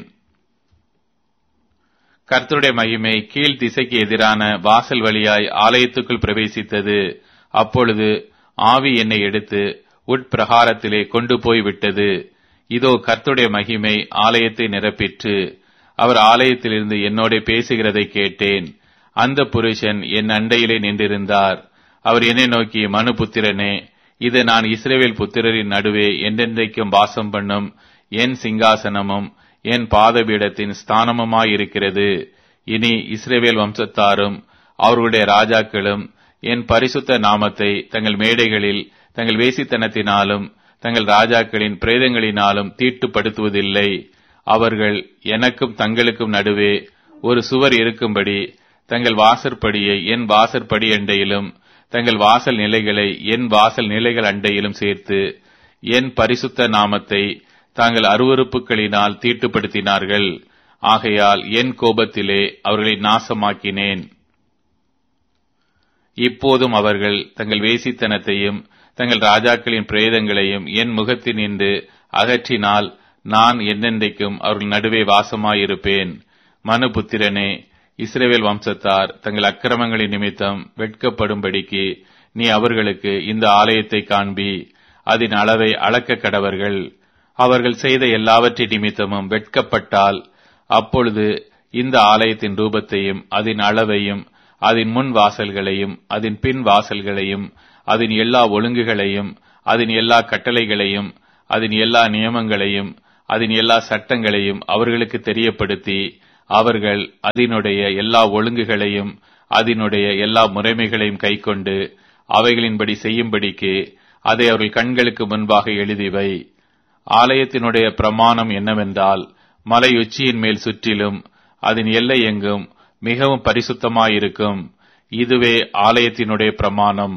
கர்த்தருடைய மகிமை கீழ் திசைக்கு எதிரான வாசல் வழியாய் ஆலயத்துக்குள் பிரவேசித்தது. அப்பொழுது ஆவி என்னை எடுத்து உட்பிரகாரத்திலே கொண்டு போய் விட்டது. இதோ, கர்த்தருடைய மகிமை ஆலயத்தை நிரப்பிற்று. அவர் ஆலயத்திலிருந்து என்னோட பேசுகிறதை கேட்டேன். அந்த புருஷன் என் அண்டையிலே நின்றிருந்தார். அவர் என்னை நோக்கி, மனுபுத்திரனே, இது நான் இஸ்ரவேல் புத்திரரின் நடுவே என்றென்றைக்கும் வாசம் பண்ணும் என் சிங்காசனமும் என் பாதபீடத்தின் ஸ்தானமுமாயிருக்கிறது. இனி இஸ்ரவேல் வம்சத்தாரும் அவர்களுடைய ராஜாக்களும் என் பரிசுத்த நாமத்தை தங்கள் மேடைகளில் தங்கள் வேசித்தனத்தினாலும் தங்கள் ராஜாக்களின் பிரேதங்களினாலும் தீட்டுப்படுத்துவதில்லை. அவர்கள் எனக்கும் தங்களுக்கும் நடுவே ஒரு சுவர் இருக்கும்படி தங்கள் வாசற்படியை என் வாசற்படி அண்டையிலும் தங்கள் வாசல் நிலைகளை என் வாசல் நிலைகள் அண்டையிலும் சேர்த்து என் பரிசுத்த நாமத்தை தாங்கள் அருவருப்புகளினால் தீட்டுப்படுத்தினார்கள். ஆகையால் என் கோபத்திலே அவர்களை நாசமாக்கினேன். இப்போதும் அவர்கள் தங்கள் வேசித்தனத்தையும் தங்கள் ராஜாக்களின் பிரேதங்களையும் என் முகத்தினின்று அகற்றினால் நான் என்னென்றைக்கும் அவர்கள் நடுவே வாசமாயிருப்பேன். மனுபுத்திரனே, இஸ்ரவேல் வம்சத்தார் தங்கள் அக்கிரமங்களின் நிமித்தம் வெட்கப்படும்படிக்கு நீ அவர்களுக்கு இந்த ஆலயத்தை காண்பி. அதன் அளவை அளக்க கடவர்கள். அவர்கள் செய்த எல்லாவற்றின் நிமித்தமும் வெட்கப்பட்டால் அப்பொழுது இந்த ஆலயத்தின் ரூபத்தையும் அதன் அளவையும் அதன் முன் வாசல்களையும் அதன் பின் வாசல்களையும் அதன் எல்லா ஒழுங்குகளையும் அதன் எல்லா கட்டளைகளையும் அதன் எல்லா நியமங்களையும் அதன் எல்லா சட்டங்களையும் அவர்களுக்கு தெரியப்படுத்தி அவர்கள் அதனுடைய எல்லா ஒழுங்குகளையும் அதனுடைய எல்லா முறைமைகளையும் கைக்கொண்டு அவைகளின்படி செய்யும்படிக்கு அதை அவர்கள் கண்களுக்கு முன்பாக எழுதிவை. ஆலயத்தினுடைய பிரமாணம் என்னவென்றால், மலையுச்சியின் மேல் சுற்றிலும் அதன் எல்லை எங்கும் மிகவும் பரிசுத்தமாயிருக்கும். இதுவே ஆலயத்தினுடைய பிரமாணம்.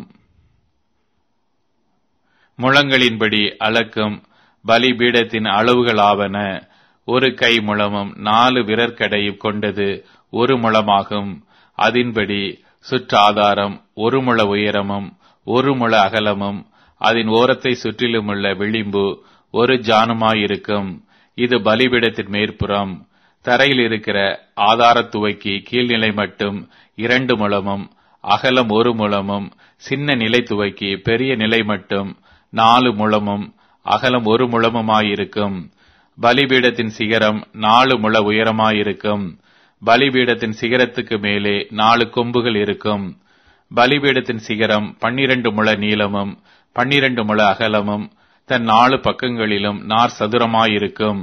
முழங்களின்படி அளக்கும் பலிபீடத்தின் அளவுகளாவன: ஒரு கை முழமும் 4 விரற்கடையும் கொண்டது 1 முழமாகும். அதன்படி சுற்றாதாரம் 1 முழ உயரமும் 1 முழ அகலமும் அதன் ஓரத்தை சுற்றிலுமுள்ள விளிம்பு 1 ஜானுமாயிருக்கும். இது பலிபீடத்தின் மேற்புறம். தரையில் இருக்கிற ஆதாரத்துவைக்கு கீழ்நிலை மட்டும் 2 முழமும் அகலம் 1 முழமும், சின்ன நிலை துவைக்கு பெரிய நிலை மட்டும் 4 முழமும் அகலம் 1 முழமுமாயிருக்கும். பலிபீடத்தின் சிகரம் 4 முழ உயரமாயிருக்கும். பலிபீடத்தின் சிகரத்துக்கு மேலே 4 கொம்புகள் இருக்கும். பலிபீடத்தின் சிகரம் 12 முழ நீளமும் 12 முழ அகலமும் தன் 4 பக்கங்களிலும் நார் சதுரமாயிருக்கும்.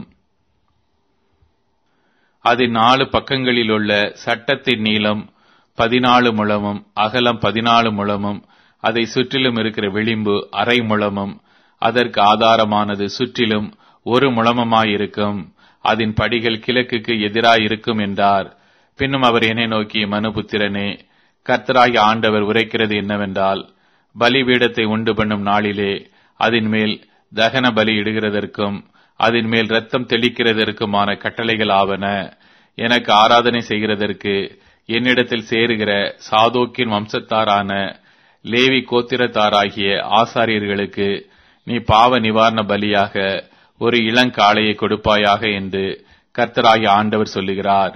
அதன் 4 பக்கங்களிலுள்ள சட்டத்தின் நீளம் 14 முழமும் அகலம் 14 முழமும், அதை சுற்றிலும் இருக்கிற விளிம்பு 1/2 முழமும், அதற்கு ஆதாரமானது சுற்றிலும் 1 முழமுமாயிருக்கும். அதன் படிகள் கிழக்குக்கு எதிராயிருக்கும் என்றார். பின்னும் அவர் என்னை நோக்கி, மனுபுத்திரனே, கர்த்தராகிய ஆண்டவர் உரைக்கிறது என்னவென்றால், பலிபீடத்தை உண்டு பண்ணும் நாளிலே அதன் மேல் தகன பலி இடுகிறதற்கும் அதன் மேல் இரத்தம் தெளிக்கிறதற்குமான கட்டளைகள் ஆவன. எனக்கு ஆராதனை செய்கிறதற்கு என்னிடத்தில் சேருகிற சாதோக்கின் வம்சத்தாரான லேவி கோத்திரத்தாராகிய ஆசாரியர்களுக்கு நீ பாவ நிவாரண பலியாக ஒரு இளங்காளையை கொடுப்பாயாக என்று கர்த்தராகிய ஆண்டவர் சொல்லுகிறார்.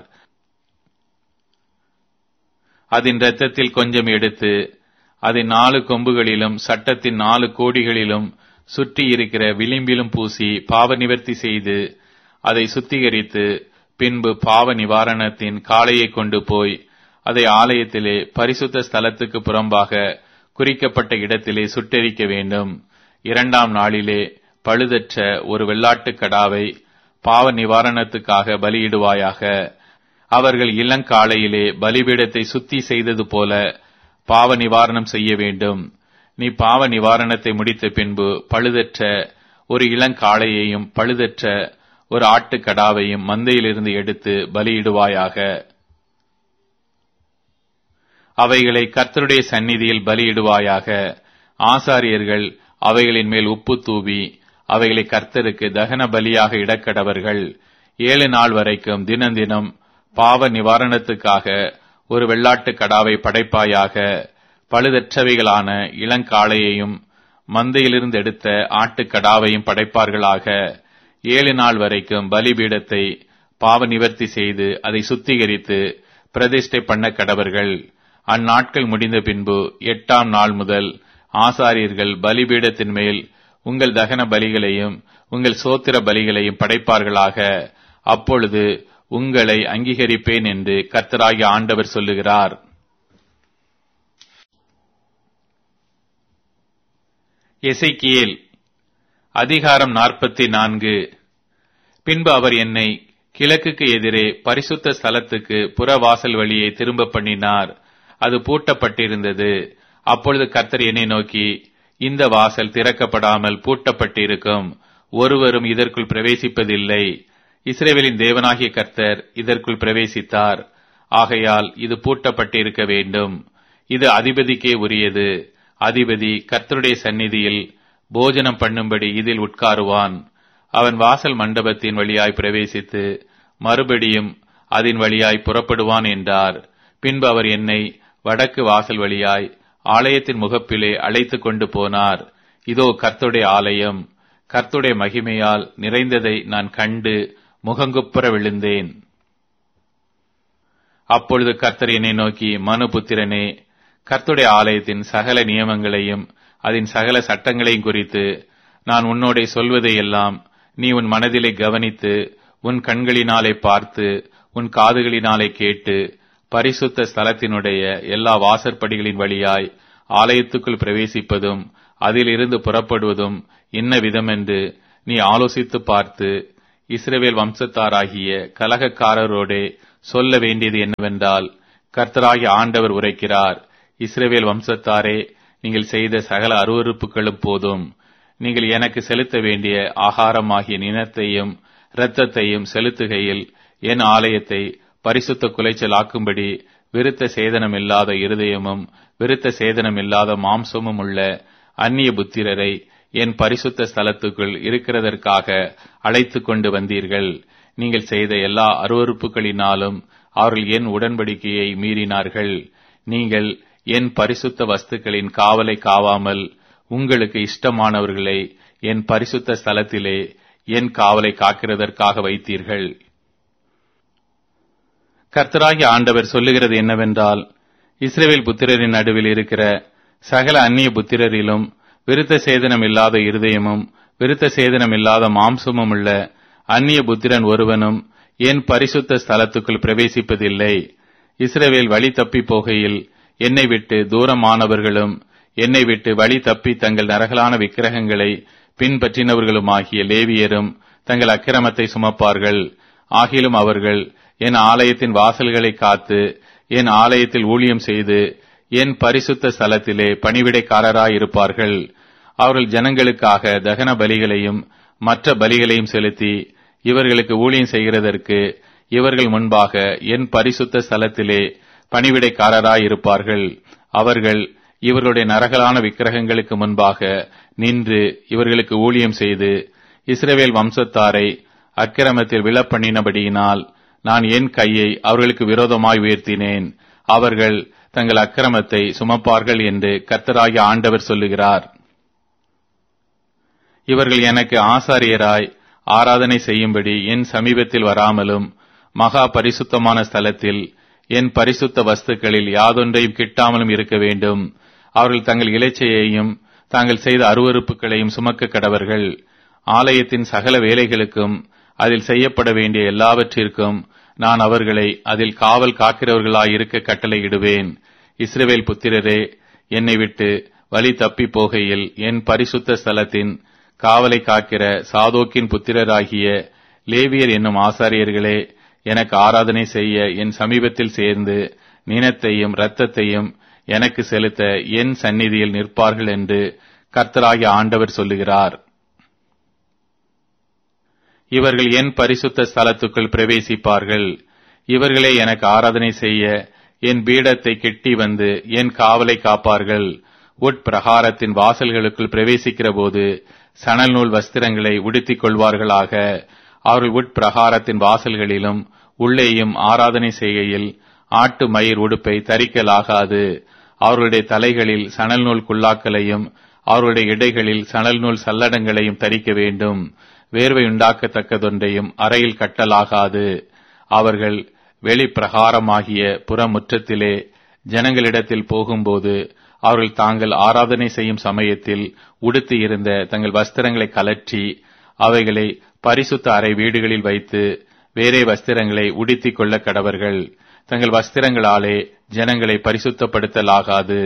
அதன் இரத்தத்தில் கொஞ்சம் எடுத்து அதன் 4 கொம்புகளிலும் சட்டத்தின் 4 கோடிகளிலும் சுற்றி இருக்கிற விளிம்பிலும் பூசி பாவ நிவர்த்தி செய்து அதை சுத்திகரித்து, பின்பு பாவ நிவாரணத்தின் காளையை கொண்டு போய் அதை ஆலயத்திலே பரிசுத்த ஸ்தலத்துக்கு புறம்பாக குறிக்கப்பட்ட இடத்திலே சுட்டெரிக்க வேண்டும். 2ஆம் நாளிலே பழுதற்ற ஒரு வெள்ளாட்டுக் கடாவை பாவ நிவாரணத்துக்காக பலியிடுவாயாக. அவர்கள் இளங்காளையிலே பலிபீடத்தை சுத்தி செய்தது போல பாவ நிவாரணம் செய்ய வேண்டும். நீ பாவ நிவாரணத்தை முடித்த பின்பு பழுதற்ற ஒரு இளங்காளையையும் பழுதற்ற ஒரு ஆட்டுக்கடாவையும் மந்தையிலிருந்து எடுத்து பலியிடுவாயாக. அவைகளை கர்த்தருடைய சந்நிதியில் பலியிடுவாயாக. ஆசாரியர்கள் அவைகளின் மேல் உப்பு தூவி அவைகளை கர்த்தருக்கு தகன பலியாக இடக்கடவர்கள். 7 நாள் வரைக்கும் தினந்தினம் பாவ நிவாரணத்துக்காக ஒரு வெள்ளாட்டுக் கடாவை படைப்பாயாக. பழுதற்றவைகளான இளங்காளையையும் மந்தையிலிருந்து எடுத்த ஆட்டுக்கடாவையும் படைப்பார்களாக. 7 நாள் வரைக்கும் பலிபீடத்தை பாவ நிவர்த்தி செய்து அதை சுத்திகரித்து பிரதிஷ்டை பண்ண கடவர்கள். அந்நாட்கள் முடிந்த பின்பு 8ஆம் நாள் முதல் ஆசாரியர்கள் பலிபீடத்தின் மேல் உங்கள் தகன பலிகளையும் உங்கள் சோத்திர பலிகளையும் படைப்பார்களாக. அப்பொழுது உங்களை அங்கீகரிப்பேன் என்று கர்த்தராகிய ஆண்டவர் சொல்லுகிறார். எசேக்கியேல் அதிகாரம் 44. பின்பு அவர் என்னை கிழக்குக்கு எதிரே பரிசுத்த ஸ்தலத்துக்கு புறவாசல் வழியை திரும்ப பண்ணினார். அது பூட்டப்பட்டிருந்தது. அப்பொழுது கர்த்தர் என்னை நோக்கி, இந்த வாசல் திறக்கப்படாமல் பூட்டப்பட்டிருக்கும், ஒருவரும் இதற்குள் பிரவேசிப்பதில்லை. இஸ்ரவேலின் தேவனாகிய கர்த்தர் இதற்குள் பிரவேசித்தார். ஆகையால் இது பூட்டப்பட்டிருக்க வேண்டும். இது அதிபதிக்கே உரியது. அதிபதி கர்த்தருடைய சந்நிதியில் போஜனம் பண்ணும்படி இதில் உட்காருவான். அவன் வாசல் மண்டபத்தின் வழியாய் பிரவேசித்து மறுபடியும் அதன் வழியாய் புறப்படுவான் என்றார். பின்பு அவர் என்னை வடக்கு வாசல் வழியாய் ஆலயத்தின் முகப்பிலே அழைத்து கொண்டு போனார். இதோ கர்த்தருடைய ஆலயம் கர்த்தருடைய மகிமையால் நிறைந்ததை நான் கண்டு முகங்குப்புற விழுந்தேன். அப்பொழுது கர்த்தர் என்னை நோக்கி, மனுபுத்திரனே, கர்த்தருடைய ஆலயத்தின் சகல நியமங்களையும் அதன் சகல சட்டங்களையும் குறித்து நான் உன்னோடே சொல்வதையெல்லாம் நீ உன் மனதிலே கவனித்து, உன் கண்களினாலே பார்த்து, உன் காதுகளினாலே கேட்டு, பரிசுத்த ஸ்தலத்தினுடைய எல்லா வாசற்படிகளின் வழியாய் ஆலயத்துக்குள் பிரவேசிப்பதும் அதிலிருந்து புறப்படுவதும் இன்ன விதமென்று நீ ஆலோசித்து பார்த்து இஸ்ரவேல் வம்சத்தாராகிய கலகக்காரரோடே சொல்ல வேண்டியது என்னவென்றால், கர்த்தராகிய ஆண்டவர் உரைக்கிறார், இஸ்ரவேல் வம்சத்தாரே, நீங்கள் செய்த சகல அருவருப்புகளும் போதும். நீங்கள் எனக்கு செலுத்த வேண்டிய ஆகாரமாகிய நினத்தையும் இரத்தத்தையும் செலுத்துகையில் என் ஆலயத்தை பரிசுத்த குலைச்சலாக்கும்படி விருத்த சேதனமில்லாத இருதயமும் விருத்த சேதனமில்லாத மாம்சமும் உள்ள அந்நிய புத்திரரை என் பரிசுத்த ஸ்தலத்துக்குள் இருக்கிறதற்காக அழைத்து கொண்டு வந்தீர்கள். நீங்கள் செய்த எல்லா அருவருப்புகளினாலும் அவர்கள் என் உடன்படிக்கையை மீறினார்கள். நீங்கள் என் பரிசுத்த வஸ்துக்களின் காவலை காவாமல் உங்களுக்கு இஷ்டமானவர்களை என் பரிசுத்த ஸ்தலத்திலே என் காவலை காக்கிறதற்காக வைத்தீர்கள். கர்த்தராகிய ஆண்டவர் சொல்லுகிறது என்னவென்றால், இஸ்ரவேல் புத்திரரின் நடுவில் இருக்கிற சகல அந்நிய புத்திரரிலும் விருத்த சேதனம் இல்லாத இருதயமும் விருத்த சேதனம் இல்லாத மாம்சமும் உள்ள அந்நிய புத்திரன் ஒருவனும் என் பரிசுத்த ஸ்தலத்துக்குள் பிரவேசிப்பதில்லை. இஸ்ரவேல் வழி தப்பி போகையில் என்னை விட்டு தூரமானவர்களும் என்னை விட்டு வழி தப்பி தங்கள் நரகலான விக்கிரகங்களை பின்பற்றினவர்களுமாகிய லேவியரும் தங்கள் அக்கிரமத்தை சுமப்பார்கள். ஆகிலும் அவர்கள் என் ஆலயத்தின் வாசல்களை காத்து என் ஆலயத்தில் ஊழியம் செய்து என் பரிசுத்த ஸ்தலத்திலே பணிவிடைக்காரராயிருப்பார்கள். அவர்கள் ஜனங்களுக்காக தகன பலிகளையும் மற்ற பலிகளையும் செலுத்தி இவர்களுக்கு ஊழியம் செய்கிறதற்கு இவர்கள் முன்பாக என் பரிசுத்த ஸ்தலத்திலே பணிவிடைக்காரராயிருப்பார்கள். அவர்கள் இவர்களுடைய நரகலான விக்கிரகங்களுக்கு முன்பாக நின்று இவர்களுக்கு ஊழியம் செய்து இஸ்ரவேல் வம்சத்தாரை அக்கிரமத்தில் விழப்பண்ணினபடியினால் நான் என் கையை அவர்களுக்கு விரோதமாய் உயர்த்தினேன். அவர்கள் தங்கள் அக்கிரமத்தை சுமப்பார்கள் என்று கர்த்தராகிய ஆண்டவர் சொல்லுகிறார். இவர்கள் எனக்கு ஆசாரியராய் ஆராதனை செய்யும்படி என் சமீபத்தில் வராமலும் மகா பரிசுத்தமான ஸ்தலத்தில் என் பரிசுத்த வஸ்துக்களில் யாதொன்றையும் கிட்டாமலும் இருக்க வேண்டும். அவர்கள் தங்கள் இலைச்சையையும் தாங்கள் செய்த அருவருப்புகளையும் சுமக்க கடவர்கள். ஆலயத்தின் சகல வேலைகளுக்கும் அதில் செய்யப்பட வேண்டிய எல்லாவற்றிற்கும் நான் அவர்களை அதில் காவல் காக்கிறவர்களாய் இருக்க கட்டளையிடுவேன். இஸ்ரவேல் புத்திரரே, என்னை விட்டு வழி தப்பி போகையில் என் பரிசுத்த ஸ்தலத்தின் காவலை காக்கிற சாதோக்கின் புத்திரராகிய லேவியர் என்னும் ஆசாரியர்களே, எனக்கு ஆராதனை செய்ய என் சமீபத்தில் சேர்ந்து நினத்தையும் இரத்தத்தையும் எனக்கு செலுத்த என் சந்நிதியில் நிற்பார்கள் என்று கர்த்தராகிய ஆண்டவர் சொல்லுகிறார். இவர்கள் என் பரிசுத்த ஸ்தலத்துக்குள் பிரவேசிப்பார்கள். இவர்களே எனக்கு ஆராதனை செய்ய என் பீடத்தை கெட்டி வந்து என் காவலை காப்பார்கள். உட்பிரகாரத்தின் வாசல்களுக்குள் பிரவேசிக்கிற போது சணல் நூல் வஸ்திரங்களை உடுத்திக் கொள்வார்களாக. அவர்கள் உட்பிரகாரத்தின் வாசல்களிலும் உள்ளேயும் ஆராதனை செய்கையில் ஆட்டு மயிர் உடுப்பை தரிக்கலாகாது. அவர்களுடைய தலைகளில் சணல் நூல் குல்லாக்களையும் அவர்களுடைய இடைகளில் சணல் நூல் சல்லடங்களையும் தரிக்க வேண்டும். வேர்வை உண்டாக்கத்தக்கதொன்றையும் அறையில் கட்டலாகாது. அவர்கள் வெளிப்பிரகாரமாகிய புறமுற்றத்திலே ஜனங்களிடத்தில் போகும்போது அவர்கள் தாங்கள் ஆராதனை செய்யும் சமயத்தில் உடுத்தி இருந்த தங்கள் வஸ்திரங்களை கலற்றி அவைகளை பரிசுத்த அறை வீடுகளில் வைத்து வேறே வஸ்திரங்களை உடுத்திக் கொள்ள கடவர்கள். தங்கள் வஸ்திரங்களாலே ஜனங்களை பரிசுத்தப்படுத்தலாகாது.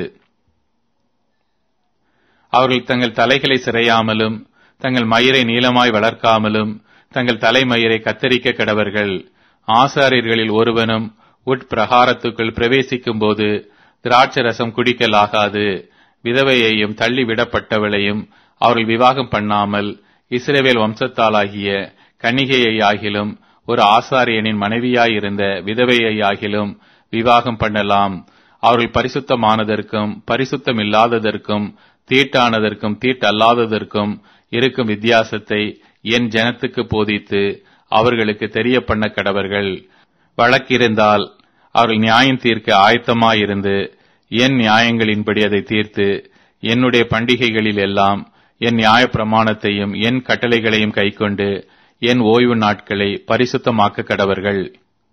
அவர்கள் தங்கள் தலைகளை சிறையாமலும் தங்கள் மயிரை நீளமாய் வளர்க்காமலும் தங்கள் தலைமயிரை கத்தரிக்க கடவர்கள். ஆசாரியர்களில் ஒருவனும் உட்பிரகாரத்துக்குள் பிரவேசிக்கும் போது திராட்சரசம் குடிக்கலாகாது. விதவையையும் தள்ளிவிடப்பட்டவளையும் அவர்கள் விவாகம் பண்ணாமல் இஸ்ரவேல் வம்சத்தாலாகிய கன்னிகையாகிலும் ஒரு ஆசாரியனின் மனைவியாயிருந்த விதவையாகிலும் விவாகம் பண்ணலாம். அவர்கள் பரிசுத்தமானதற்கும் பரிசுத்தமில்லாததற்கும் தீட்டானதற்கும் தீட்டல்லாததற்கும் இருக்கும் வித்தியாசத்தை என் ஜனத்துக்கு போதித்து அவர்களுக்கு தெரிய பண்ண கடவர்கள். வழக்கிருந்தால் அவர்கள் நியாயம் தீர்க்க ஆயத்தமாயிருந்து என் நியாயங்களின்படி அதை தீர்த்து என்னுடைய பண்டிகைகளில் எல்லாம் என் நியாய பிரமாணத்தையும் என் கட்டளைகளையும் கைக்கொண்டு என் ஓய்வு நாட்களை பரிசுத்தமாக்க கடவர்கள்.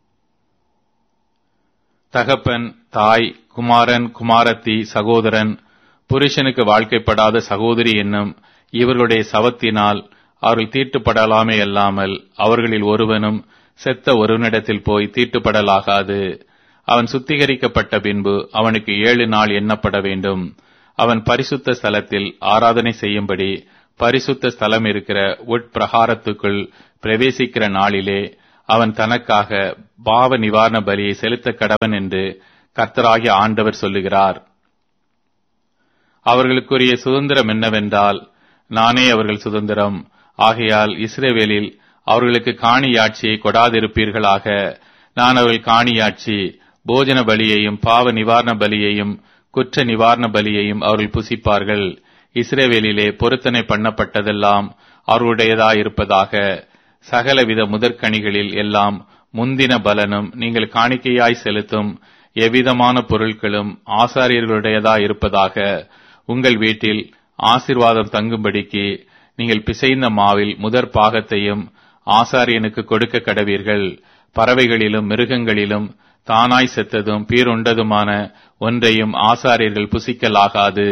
தகப்பன், தாய், குமாரன், குமாரத்தி, சகோதரன், புருஷனுக்கு வாழ்க்கைப்படாத சகோதரி என்னும் இவர்களுடைய சவத்தினால் அவர்கள் தீட்டுப்படலாமே அல்லாமல் அவர்களில் ஒருவனும் செத்த ஒருவனிடத்தில் போய் தீட்டுப்படலாகாது. அவன் சுத்திகரிக்கப்பட்ட பின்பு அவனுக்கு 7 நாள் எண்ணப்பட வேண்டும். அவன் பரிசுத்த ஸ்தலத்தில் ஆராதனை செய்யும்படி பரிசுத்த ஸ்தலம் இருக்கிற உட்பிரகாரத்துக்குள் பிரவேசிக்கிற நாளிலே அவன் தனக்காக பாவ நிவாரண பலியை செலுத்த கடவன் என்று கர்த்தராகிய ஆண்டவர் சொல்லுகிறார். அவர்களுக்குரிய சுதந்திரம் என்னவென்றால், நானே அவர்கள் சுதந்திரம். ஆகையால் இஸ்ரவேலில் அவர்களுக்கு காணியாட்சியை கொடாதிருப்பீர்களாக. நான் அவர்கள் காணியாட்சி, போஜன பலியையும் பாவ நிவாரண பலியையும் குற்ற நிவாரண பலியையும் அவர்கள் புசிப்பார்கள். இஸ்ரவேலிலே பொருத்தனை பண்ணப்பட்டதெல்லாம் அவர்களுடையதாயிருப்பதாக. சகலவித முதற்கனிகளில் எல்லாம் முந்தின பலனும் நீங்கள் காணிக்கையாய் செலுத்தும் எவ்விதமான பொருட்களும் ஆசாரியர்களுடையதாயிருப்பதாக. உங்கள் வீட்டில் ஆசீர்வாதம் தங்கும்படிக்கு நீங்கள் பிசைந்த மாவில் முதற் பாகத்தையும் ஆசாரியனுக்கு கொடுக்க கடவீர்கள். பறவைகளிலும் மிருகங்களிலும் தானாய் செத்ததும் பீருண்டதுமான ஒன்றையும் ஆசாரியர்கள் புசிக்கலாகாது.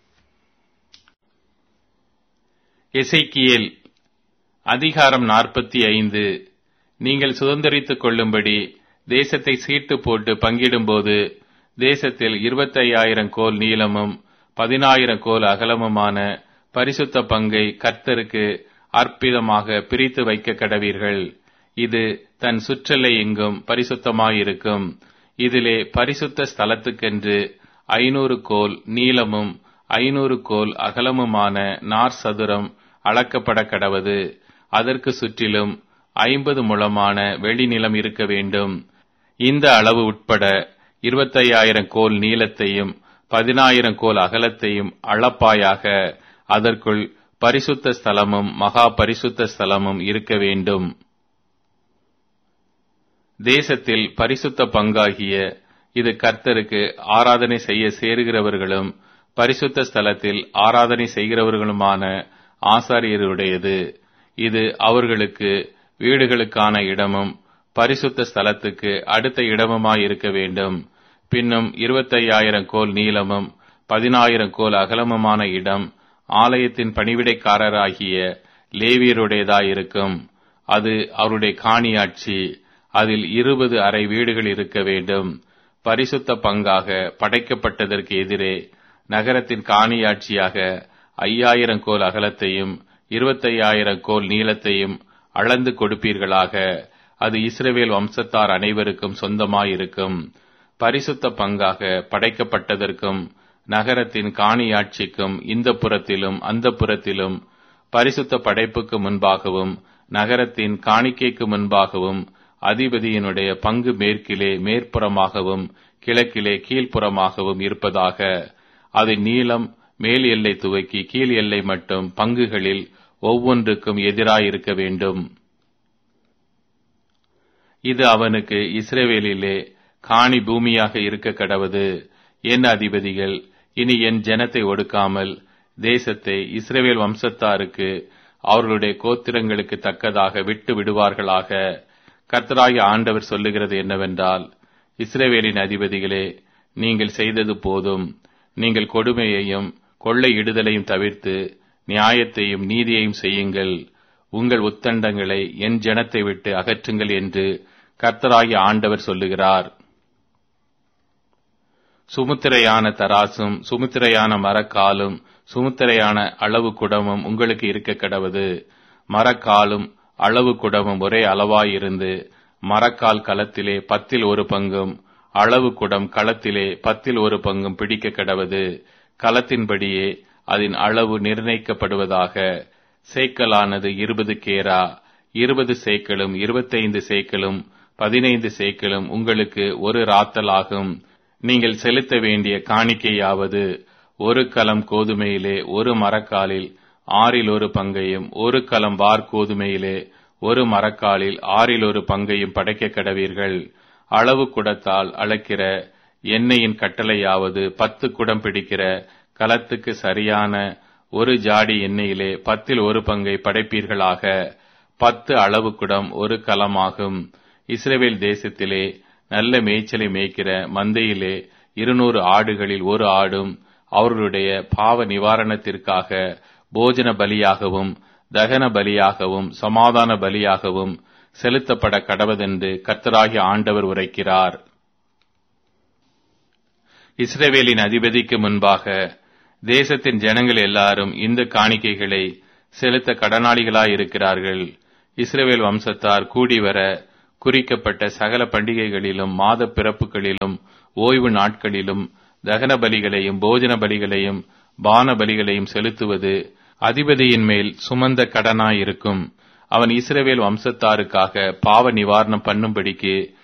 எசேக்கியேல் அதிகாரம் 45. நீங்கள் சுதந்தரித்துக் கொள்ளும்படி தேசத்தை சீட்டு போட்டு பங்கிடும்போது தேசத்தில் 25,000 கோல் நீளமும் 10,000 கோல் அகலமுமான பரிசுத்த பங்கை கர்த்தருக்கு அற்பிதமாக பிரித்து வைக்க கடவீர்கள். இது தன் சுற்றலை எங்கும் பரிசுத்தமாயிருக்கும். இதிலே பரிசுத்த ஸ்தலத்துக்கென்று 500 கோல் நீளமும் 500 கோல் அகலமுமான நார் சதுரம் அளக்கப்பட கடவது. அதற்கு சுற்றிலும் 50 முழமான வெளிநிலம் இருக்க வேண்டும். இந்த அளவு உட்பட 25,000 கோல் நீளத்தையும் 10,000 கோல் அகலத்தையும் அளப்பாயாக. அதற்குள் பரிசுத்த ஸ்தலமும் மகா பரிசுத்த ஸ்தலமும் இருக்க வேண்டும். தேசத்தில் பரிசுத்த பங்காகிய இது கர்த்தருக்கு ஆராதனை செய்ய சேருகிறவர்களும் பரிசுத்த ஸ்தலத்தில் ஆராதனை செய்கிறவர்களுமான ஆசாரியருடையது. இது அவர்களுக்கு வீடுகளுக்கான இடமும் பரிசுத்த ஸ்தலத்துக்கு அடுத்த இடமுமாயிருக்க வேண்டும். பின்னும் 25,000 கோல் நீளமும் 10,000 கோல் அகலமுமான இடம் ஆலயத்தின் பணிவிடைக்காரராகிய லேவியருடையதாயிருக்கும். அது அவருடைய காணியாட்சி. அதில் 20 அறை வீடுகள் இருக்க வேண்டும். பரிசுத்த பங்காக படைக்கப்பட்டதற்கு எதிரே நகரத்தின் காணியாட்சியாக 5,000 கோல் அகலத்தையும் 25,000 கோல் நீளத்தையும் அளந்து கொடுப்பீர்களாக. அது இஸ்ரவேல் வம்சத்தார் அனைவருக்கும் சொந்தமாயிருக்கும். பரிசுத்த பங்காக படைக்கப்பட்டதற்கும் நகரத்தின் காணியாட்சிக்கும் இந்த புறத்திலும் அந்த புறத்திலும் பரிசுத்த படைப்புக்கு முன்பாகவும் நகரத்தின் காணிக்கைக்கு முன்பாகவும் அதிபதியினுடைய பங்கு மேற்கிலே மேற்புறமாகவும் கிழக்கிலே கீழ்ப்புறமாகவும் இருப்பதாக. அது நீளம் மேல் எல்லை துவக்கி கீழ் எல்லை மட்டும் பங்குகளில் ஒவ்வொன்றுக்கும் எதிராயிருக்க வேண்டும். இது அவனுக்கு இஸ்ரவேலிலே காணி பூமியாக இருக்க கடவது. என் அதிபதிகள் இனி என் ஜனத்தை ஒடுக்காமல் தேசத்தை இஸ்ரவேல் வம்சத்தாருக்கு அவர்களுடைய கோத்திரங்களுக்கு தக்கதாக விட்டு விடுவார்களாக. கர்த்தராகிய ஆண்டவர் சொல்லுகிறது என்னவென்றால், இஸ்ரவேலின் அதிபதிகளே, நீங்கள் செய்தது போதும். நீங்கள் கொடுமையையும் கொள்ளையிடுதலையும் தவிர்த்து நியாயத்தையும் நீதியையும் செய்யுங்கள். உங்கள் உத்தண்டங்களை என் ஜனத்தை விட்டு அகற்றுங்கள் என்று கர்த்தராகிய ஆண்டவர் சொல்லுகிறார். சுமுத்திரையான தராசும் சுமுத்திரையான மரக்காலும் சுமுத்திரையான அளவு குடமும் உங்களுக்கு இருக்க கடவது. மரக்காலும் அளவு குடமும் ஒரே அளவாயிருந்து மரக்கால் களத்திலே 10 பங்கும் அளவு குடம் களத்திலே 10 பங்கும் பிடிக்க கடவது. களத்தின்படியே அதன் அளவு நிர்ணயிக்கப்படுவதாக. சேக்கலானது 20 கேரா, 20 சேக்கலும் 25 சேக்கலும் 15 சேக்கலும் உங்களுக்கு ஒரு ராத்தல் ஆகும். நீங்கள் செலுத்த வேண்டிய காணிக்கையாவது, ஒரு கலம் கோதுமையிலே ஒரு மரக்காலில் 1/6 பங்கையும் ஒரு கலம் வார் கோதுமையிலே ஒரு மரக்காலில் 1/6 பங்கையும் படைக்க கடவீர்கள். அளவு குடத்தால் அளக்கிற எண்ணெயின் கட்டளையாவது 10 குடம் பிடிக்கிற கலத்துக்கு சரியான ஒரு ஜாடி எண்ணெயிலே 10 பங்கை படைப்பீர்களாக. 10 அளவு குடம் ஒரு கலமாகும். இஸ்ரவேல் தேசத்திலே நல்ல மேய்ச்சலை மேய்க்கிற மந்தையிலே 200 ஆடுகளில் ஒரு ஆடும் அவர்களுடைய பாவ நிவாரணத்திற்காக போஜன பலியாகவும் தகன பலியாகவும் சமாதான பலியாகவும் செலுத்தப்பட கடவதென்று கர்த்தராகிய ஆண்டவர் உரைக்கிறார். இஸ்ரவேலின் அதிபதிக்கு முன்பாக தேசத்தின் ஜனங்கள் எல்லாரும் இந்த காணிக்கைகளை செலுத்த கடனாளிகளாயிருக்கிறார்கள். இஸ்ரவேல் வம்சத்தார் கூடிவர குறிக்கப்பட்ட சகல பண்டிகைகளிலும் மாத பிறப்புகளிலும் ஓய்வு நாட்களிலும் தகன பலிகளையும் போஜன பலிகளையும் பான பலிகளையும் செலுத்துவது அதிபதியின் மேல் சுமந்த கடனாயிருக்கும். அவன் இஸ்ரவேல் வம்சத்தாருக்காக பாவ நிவாரணம் பண்ணும்படிக்கு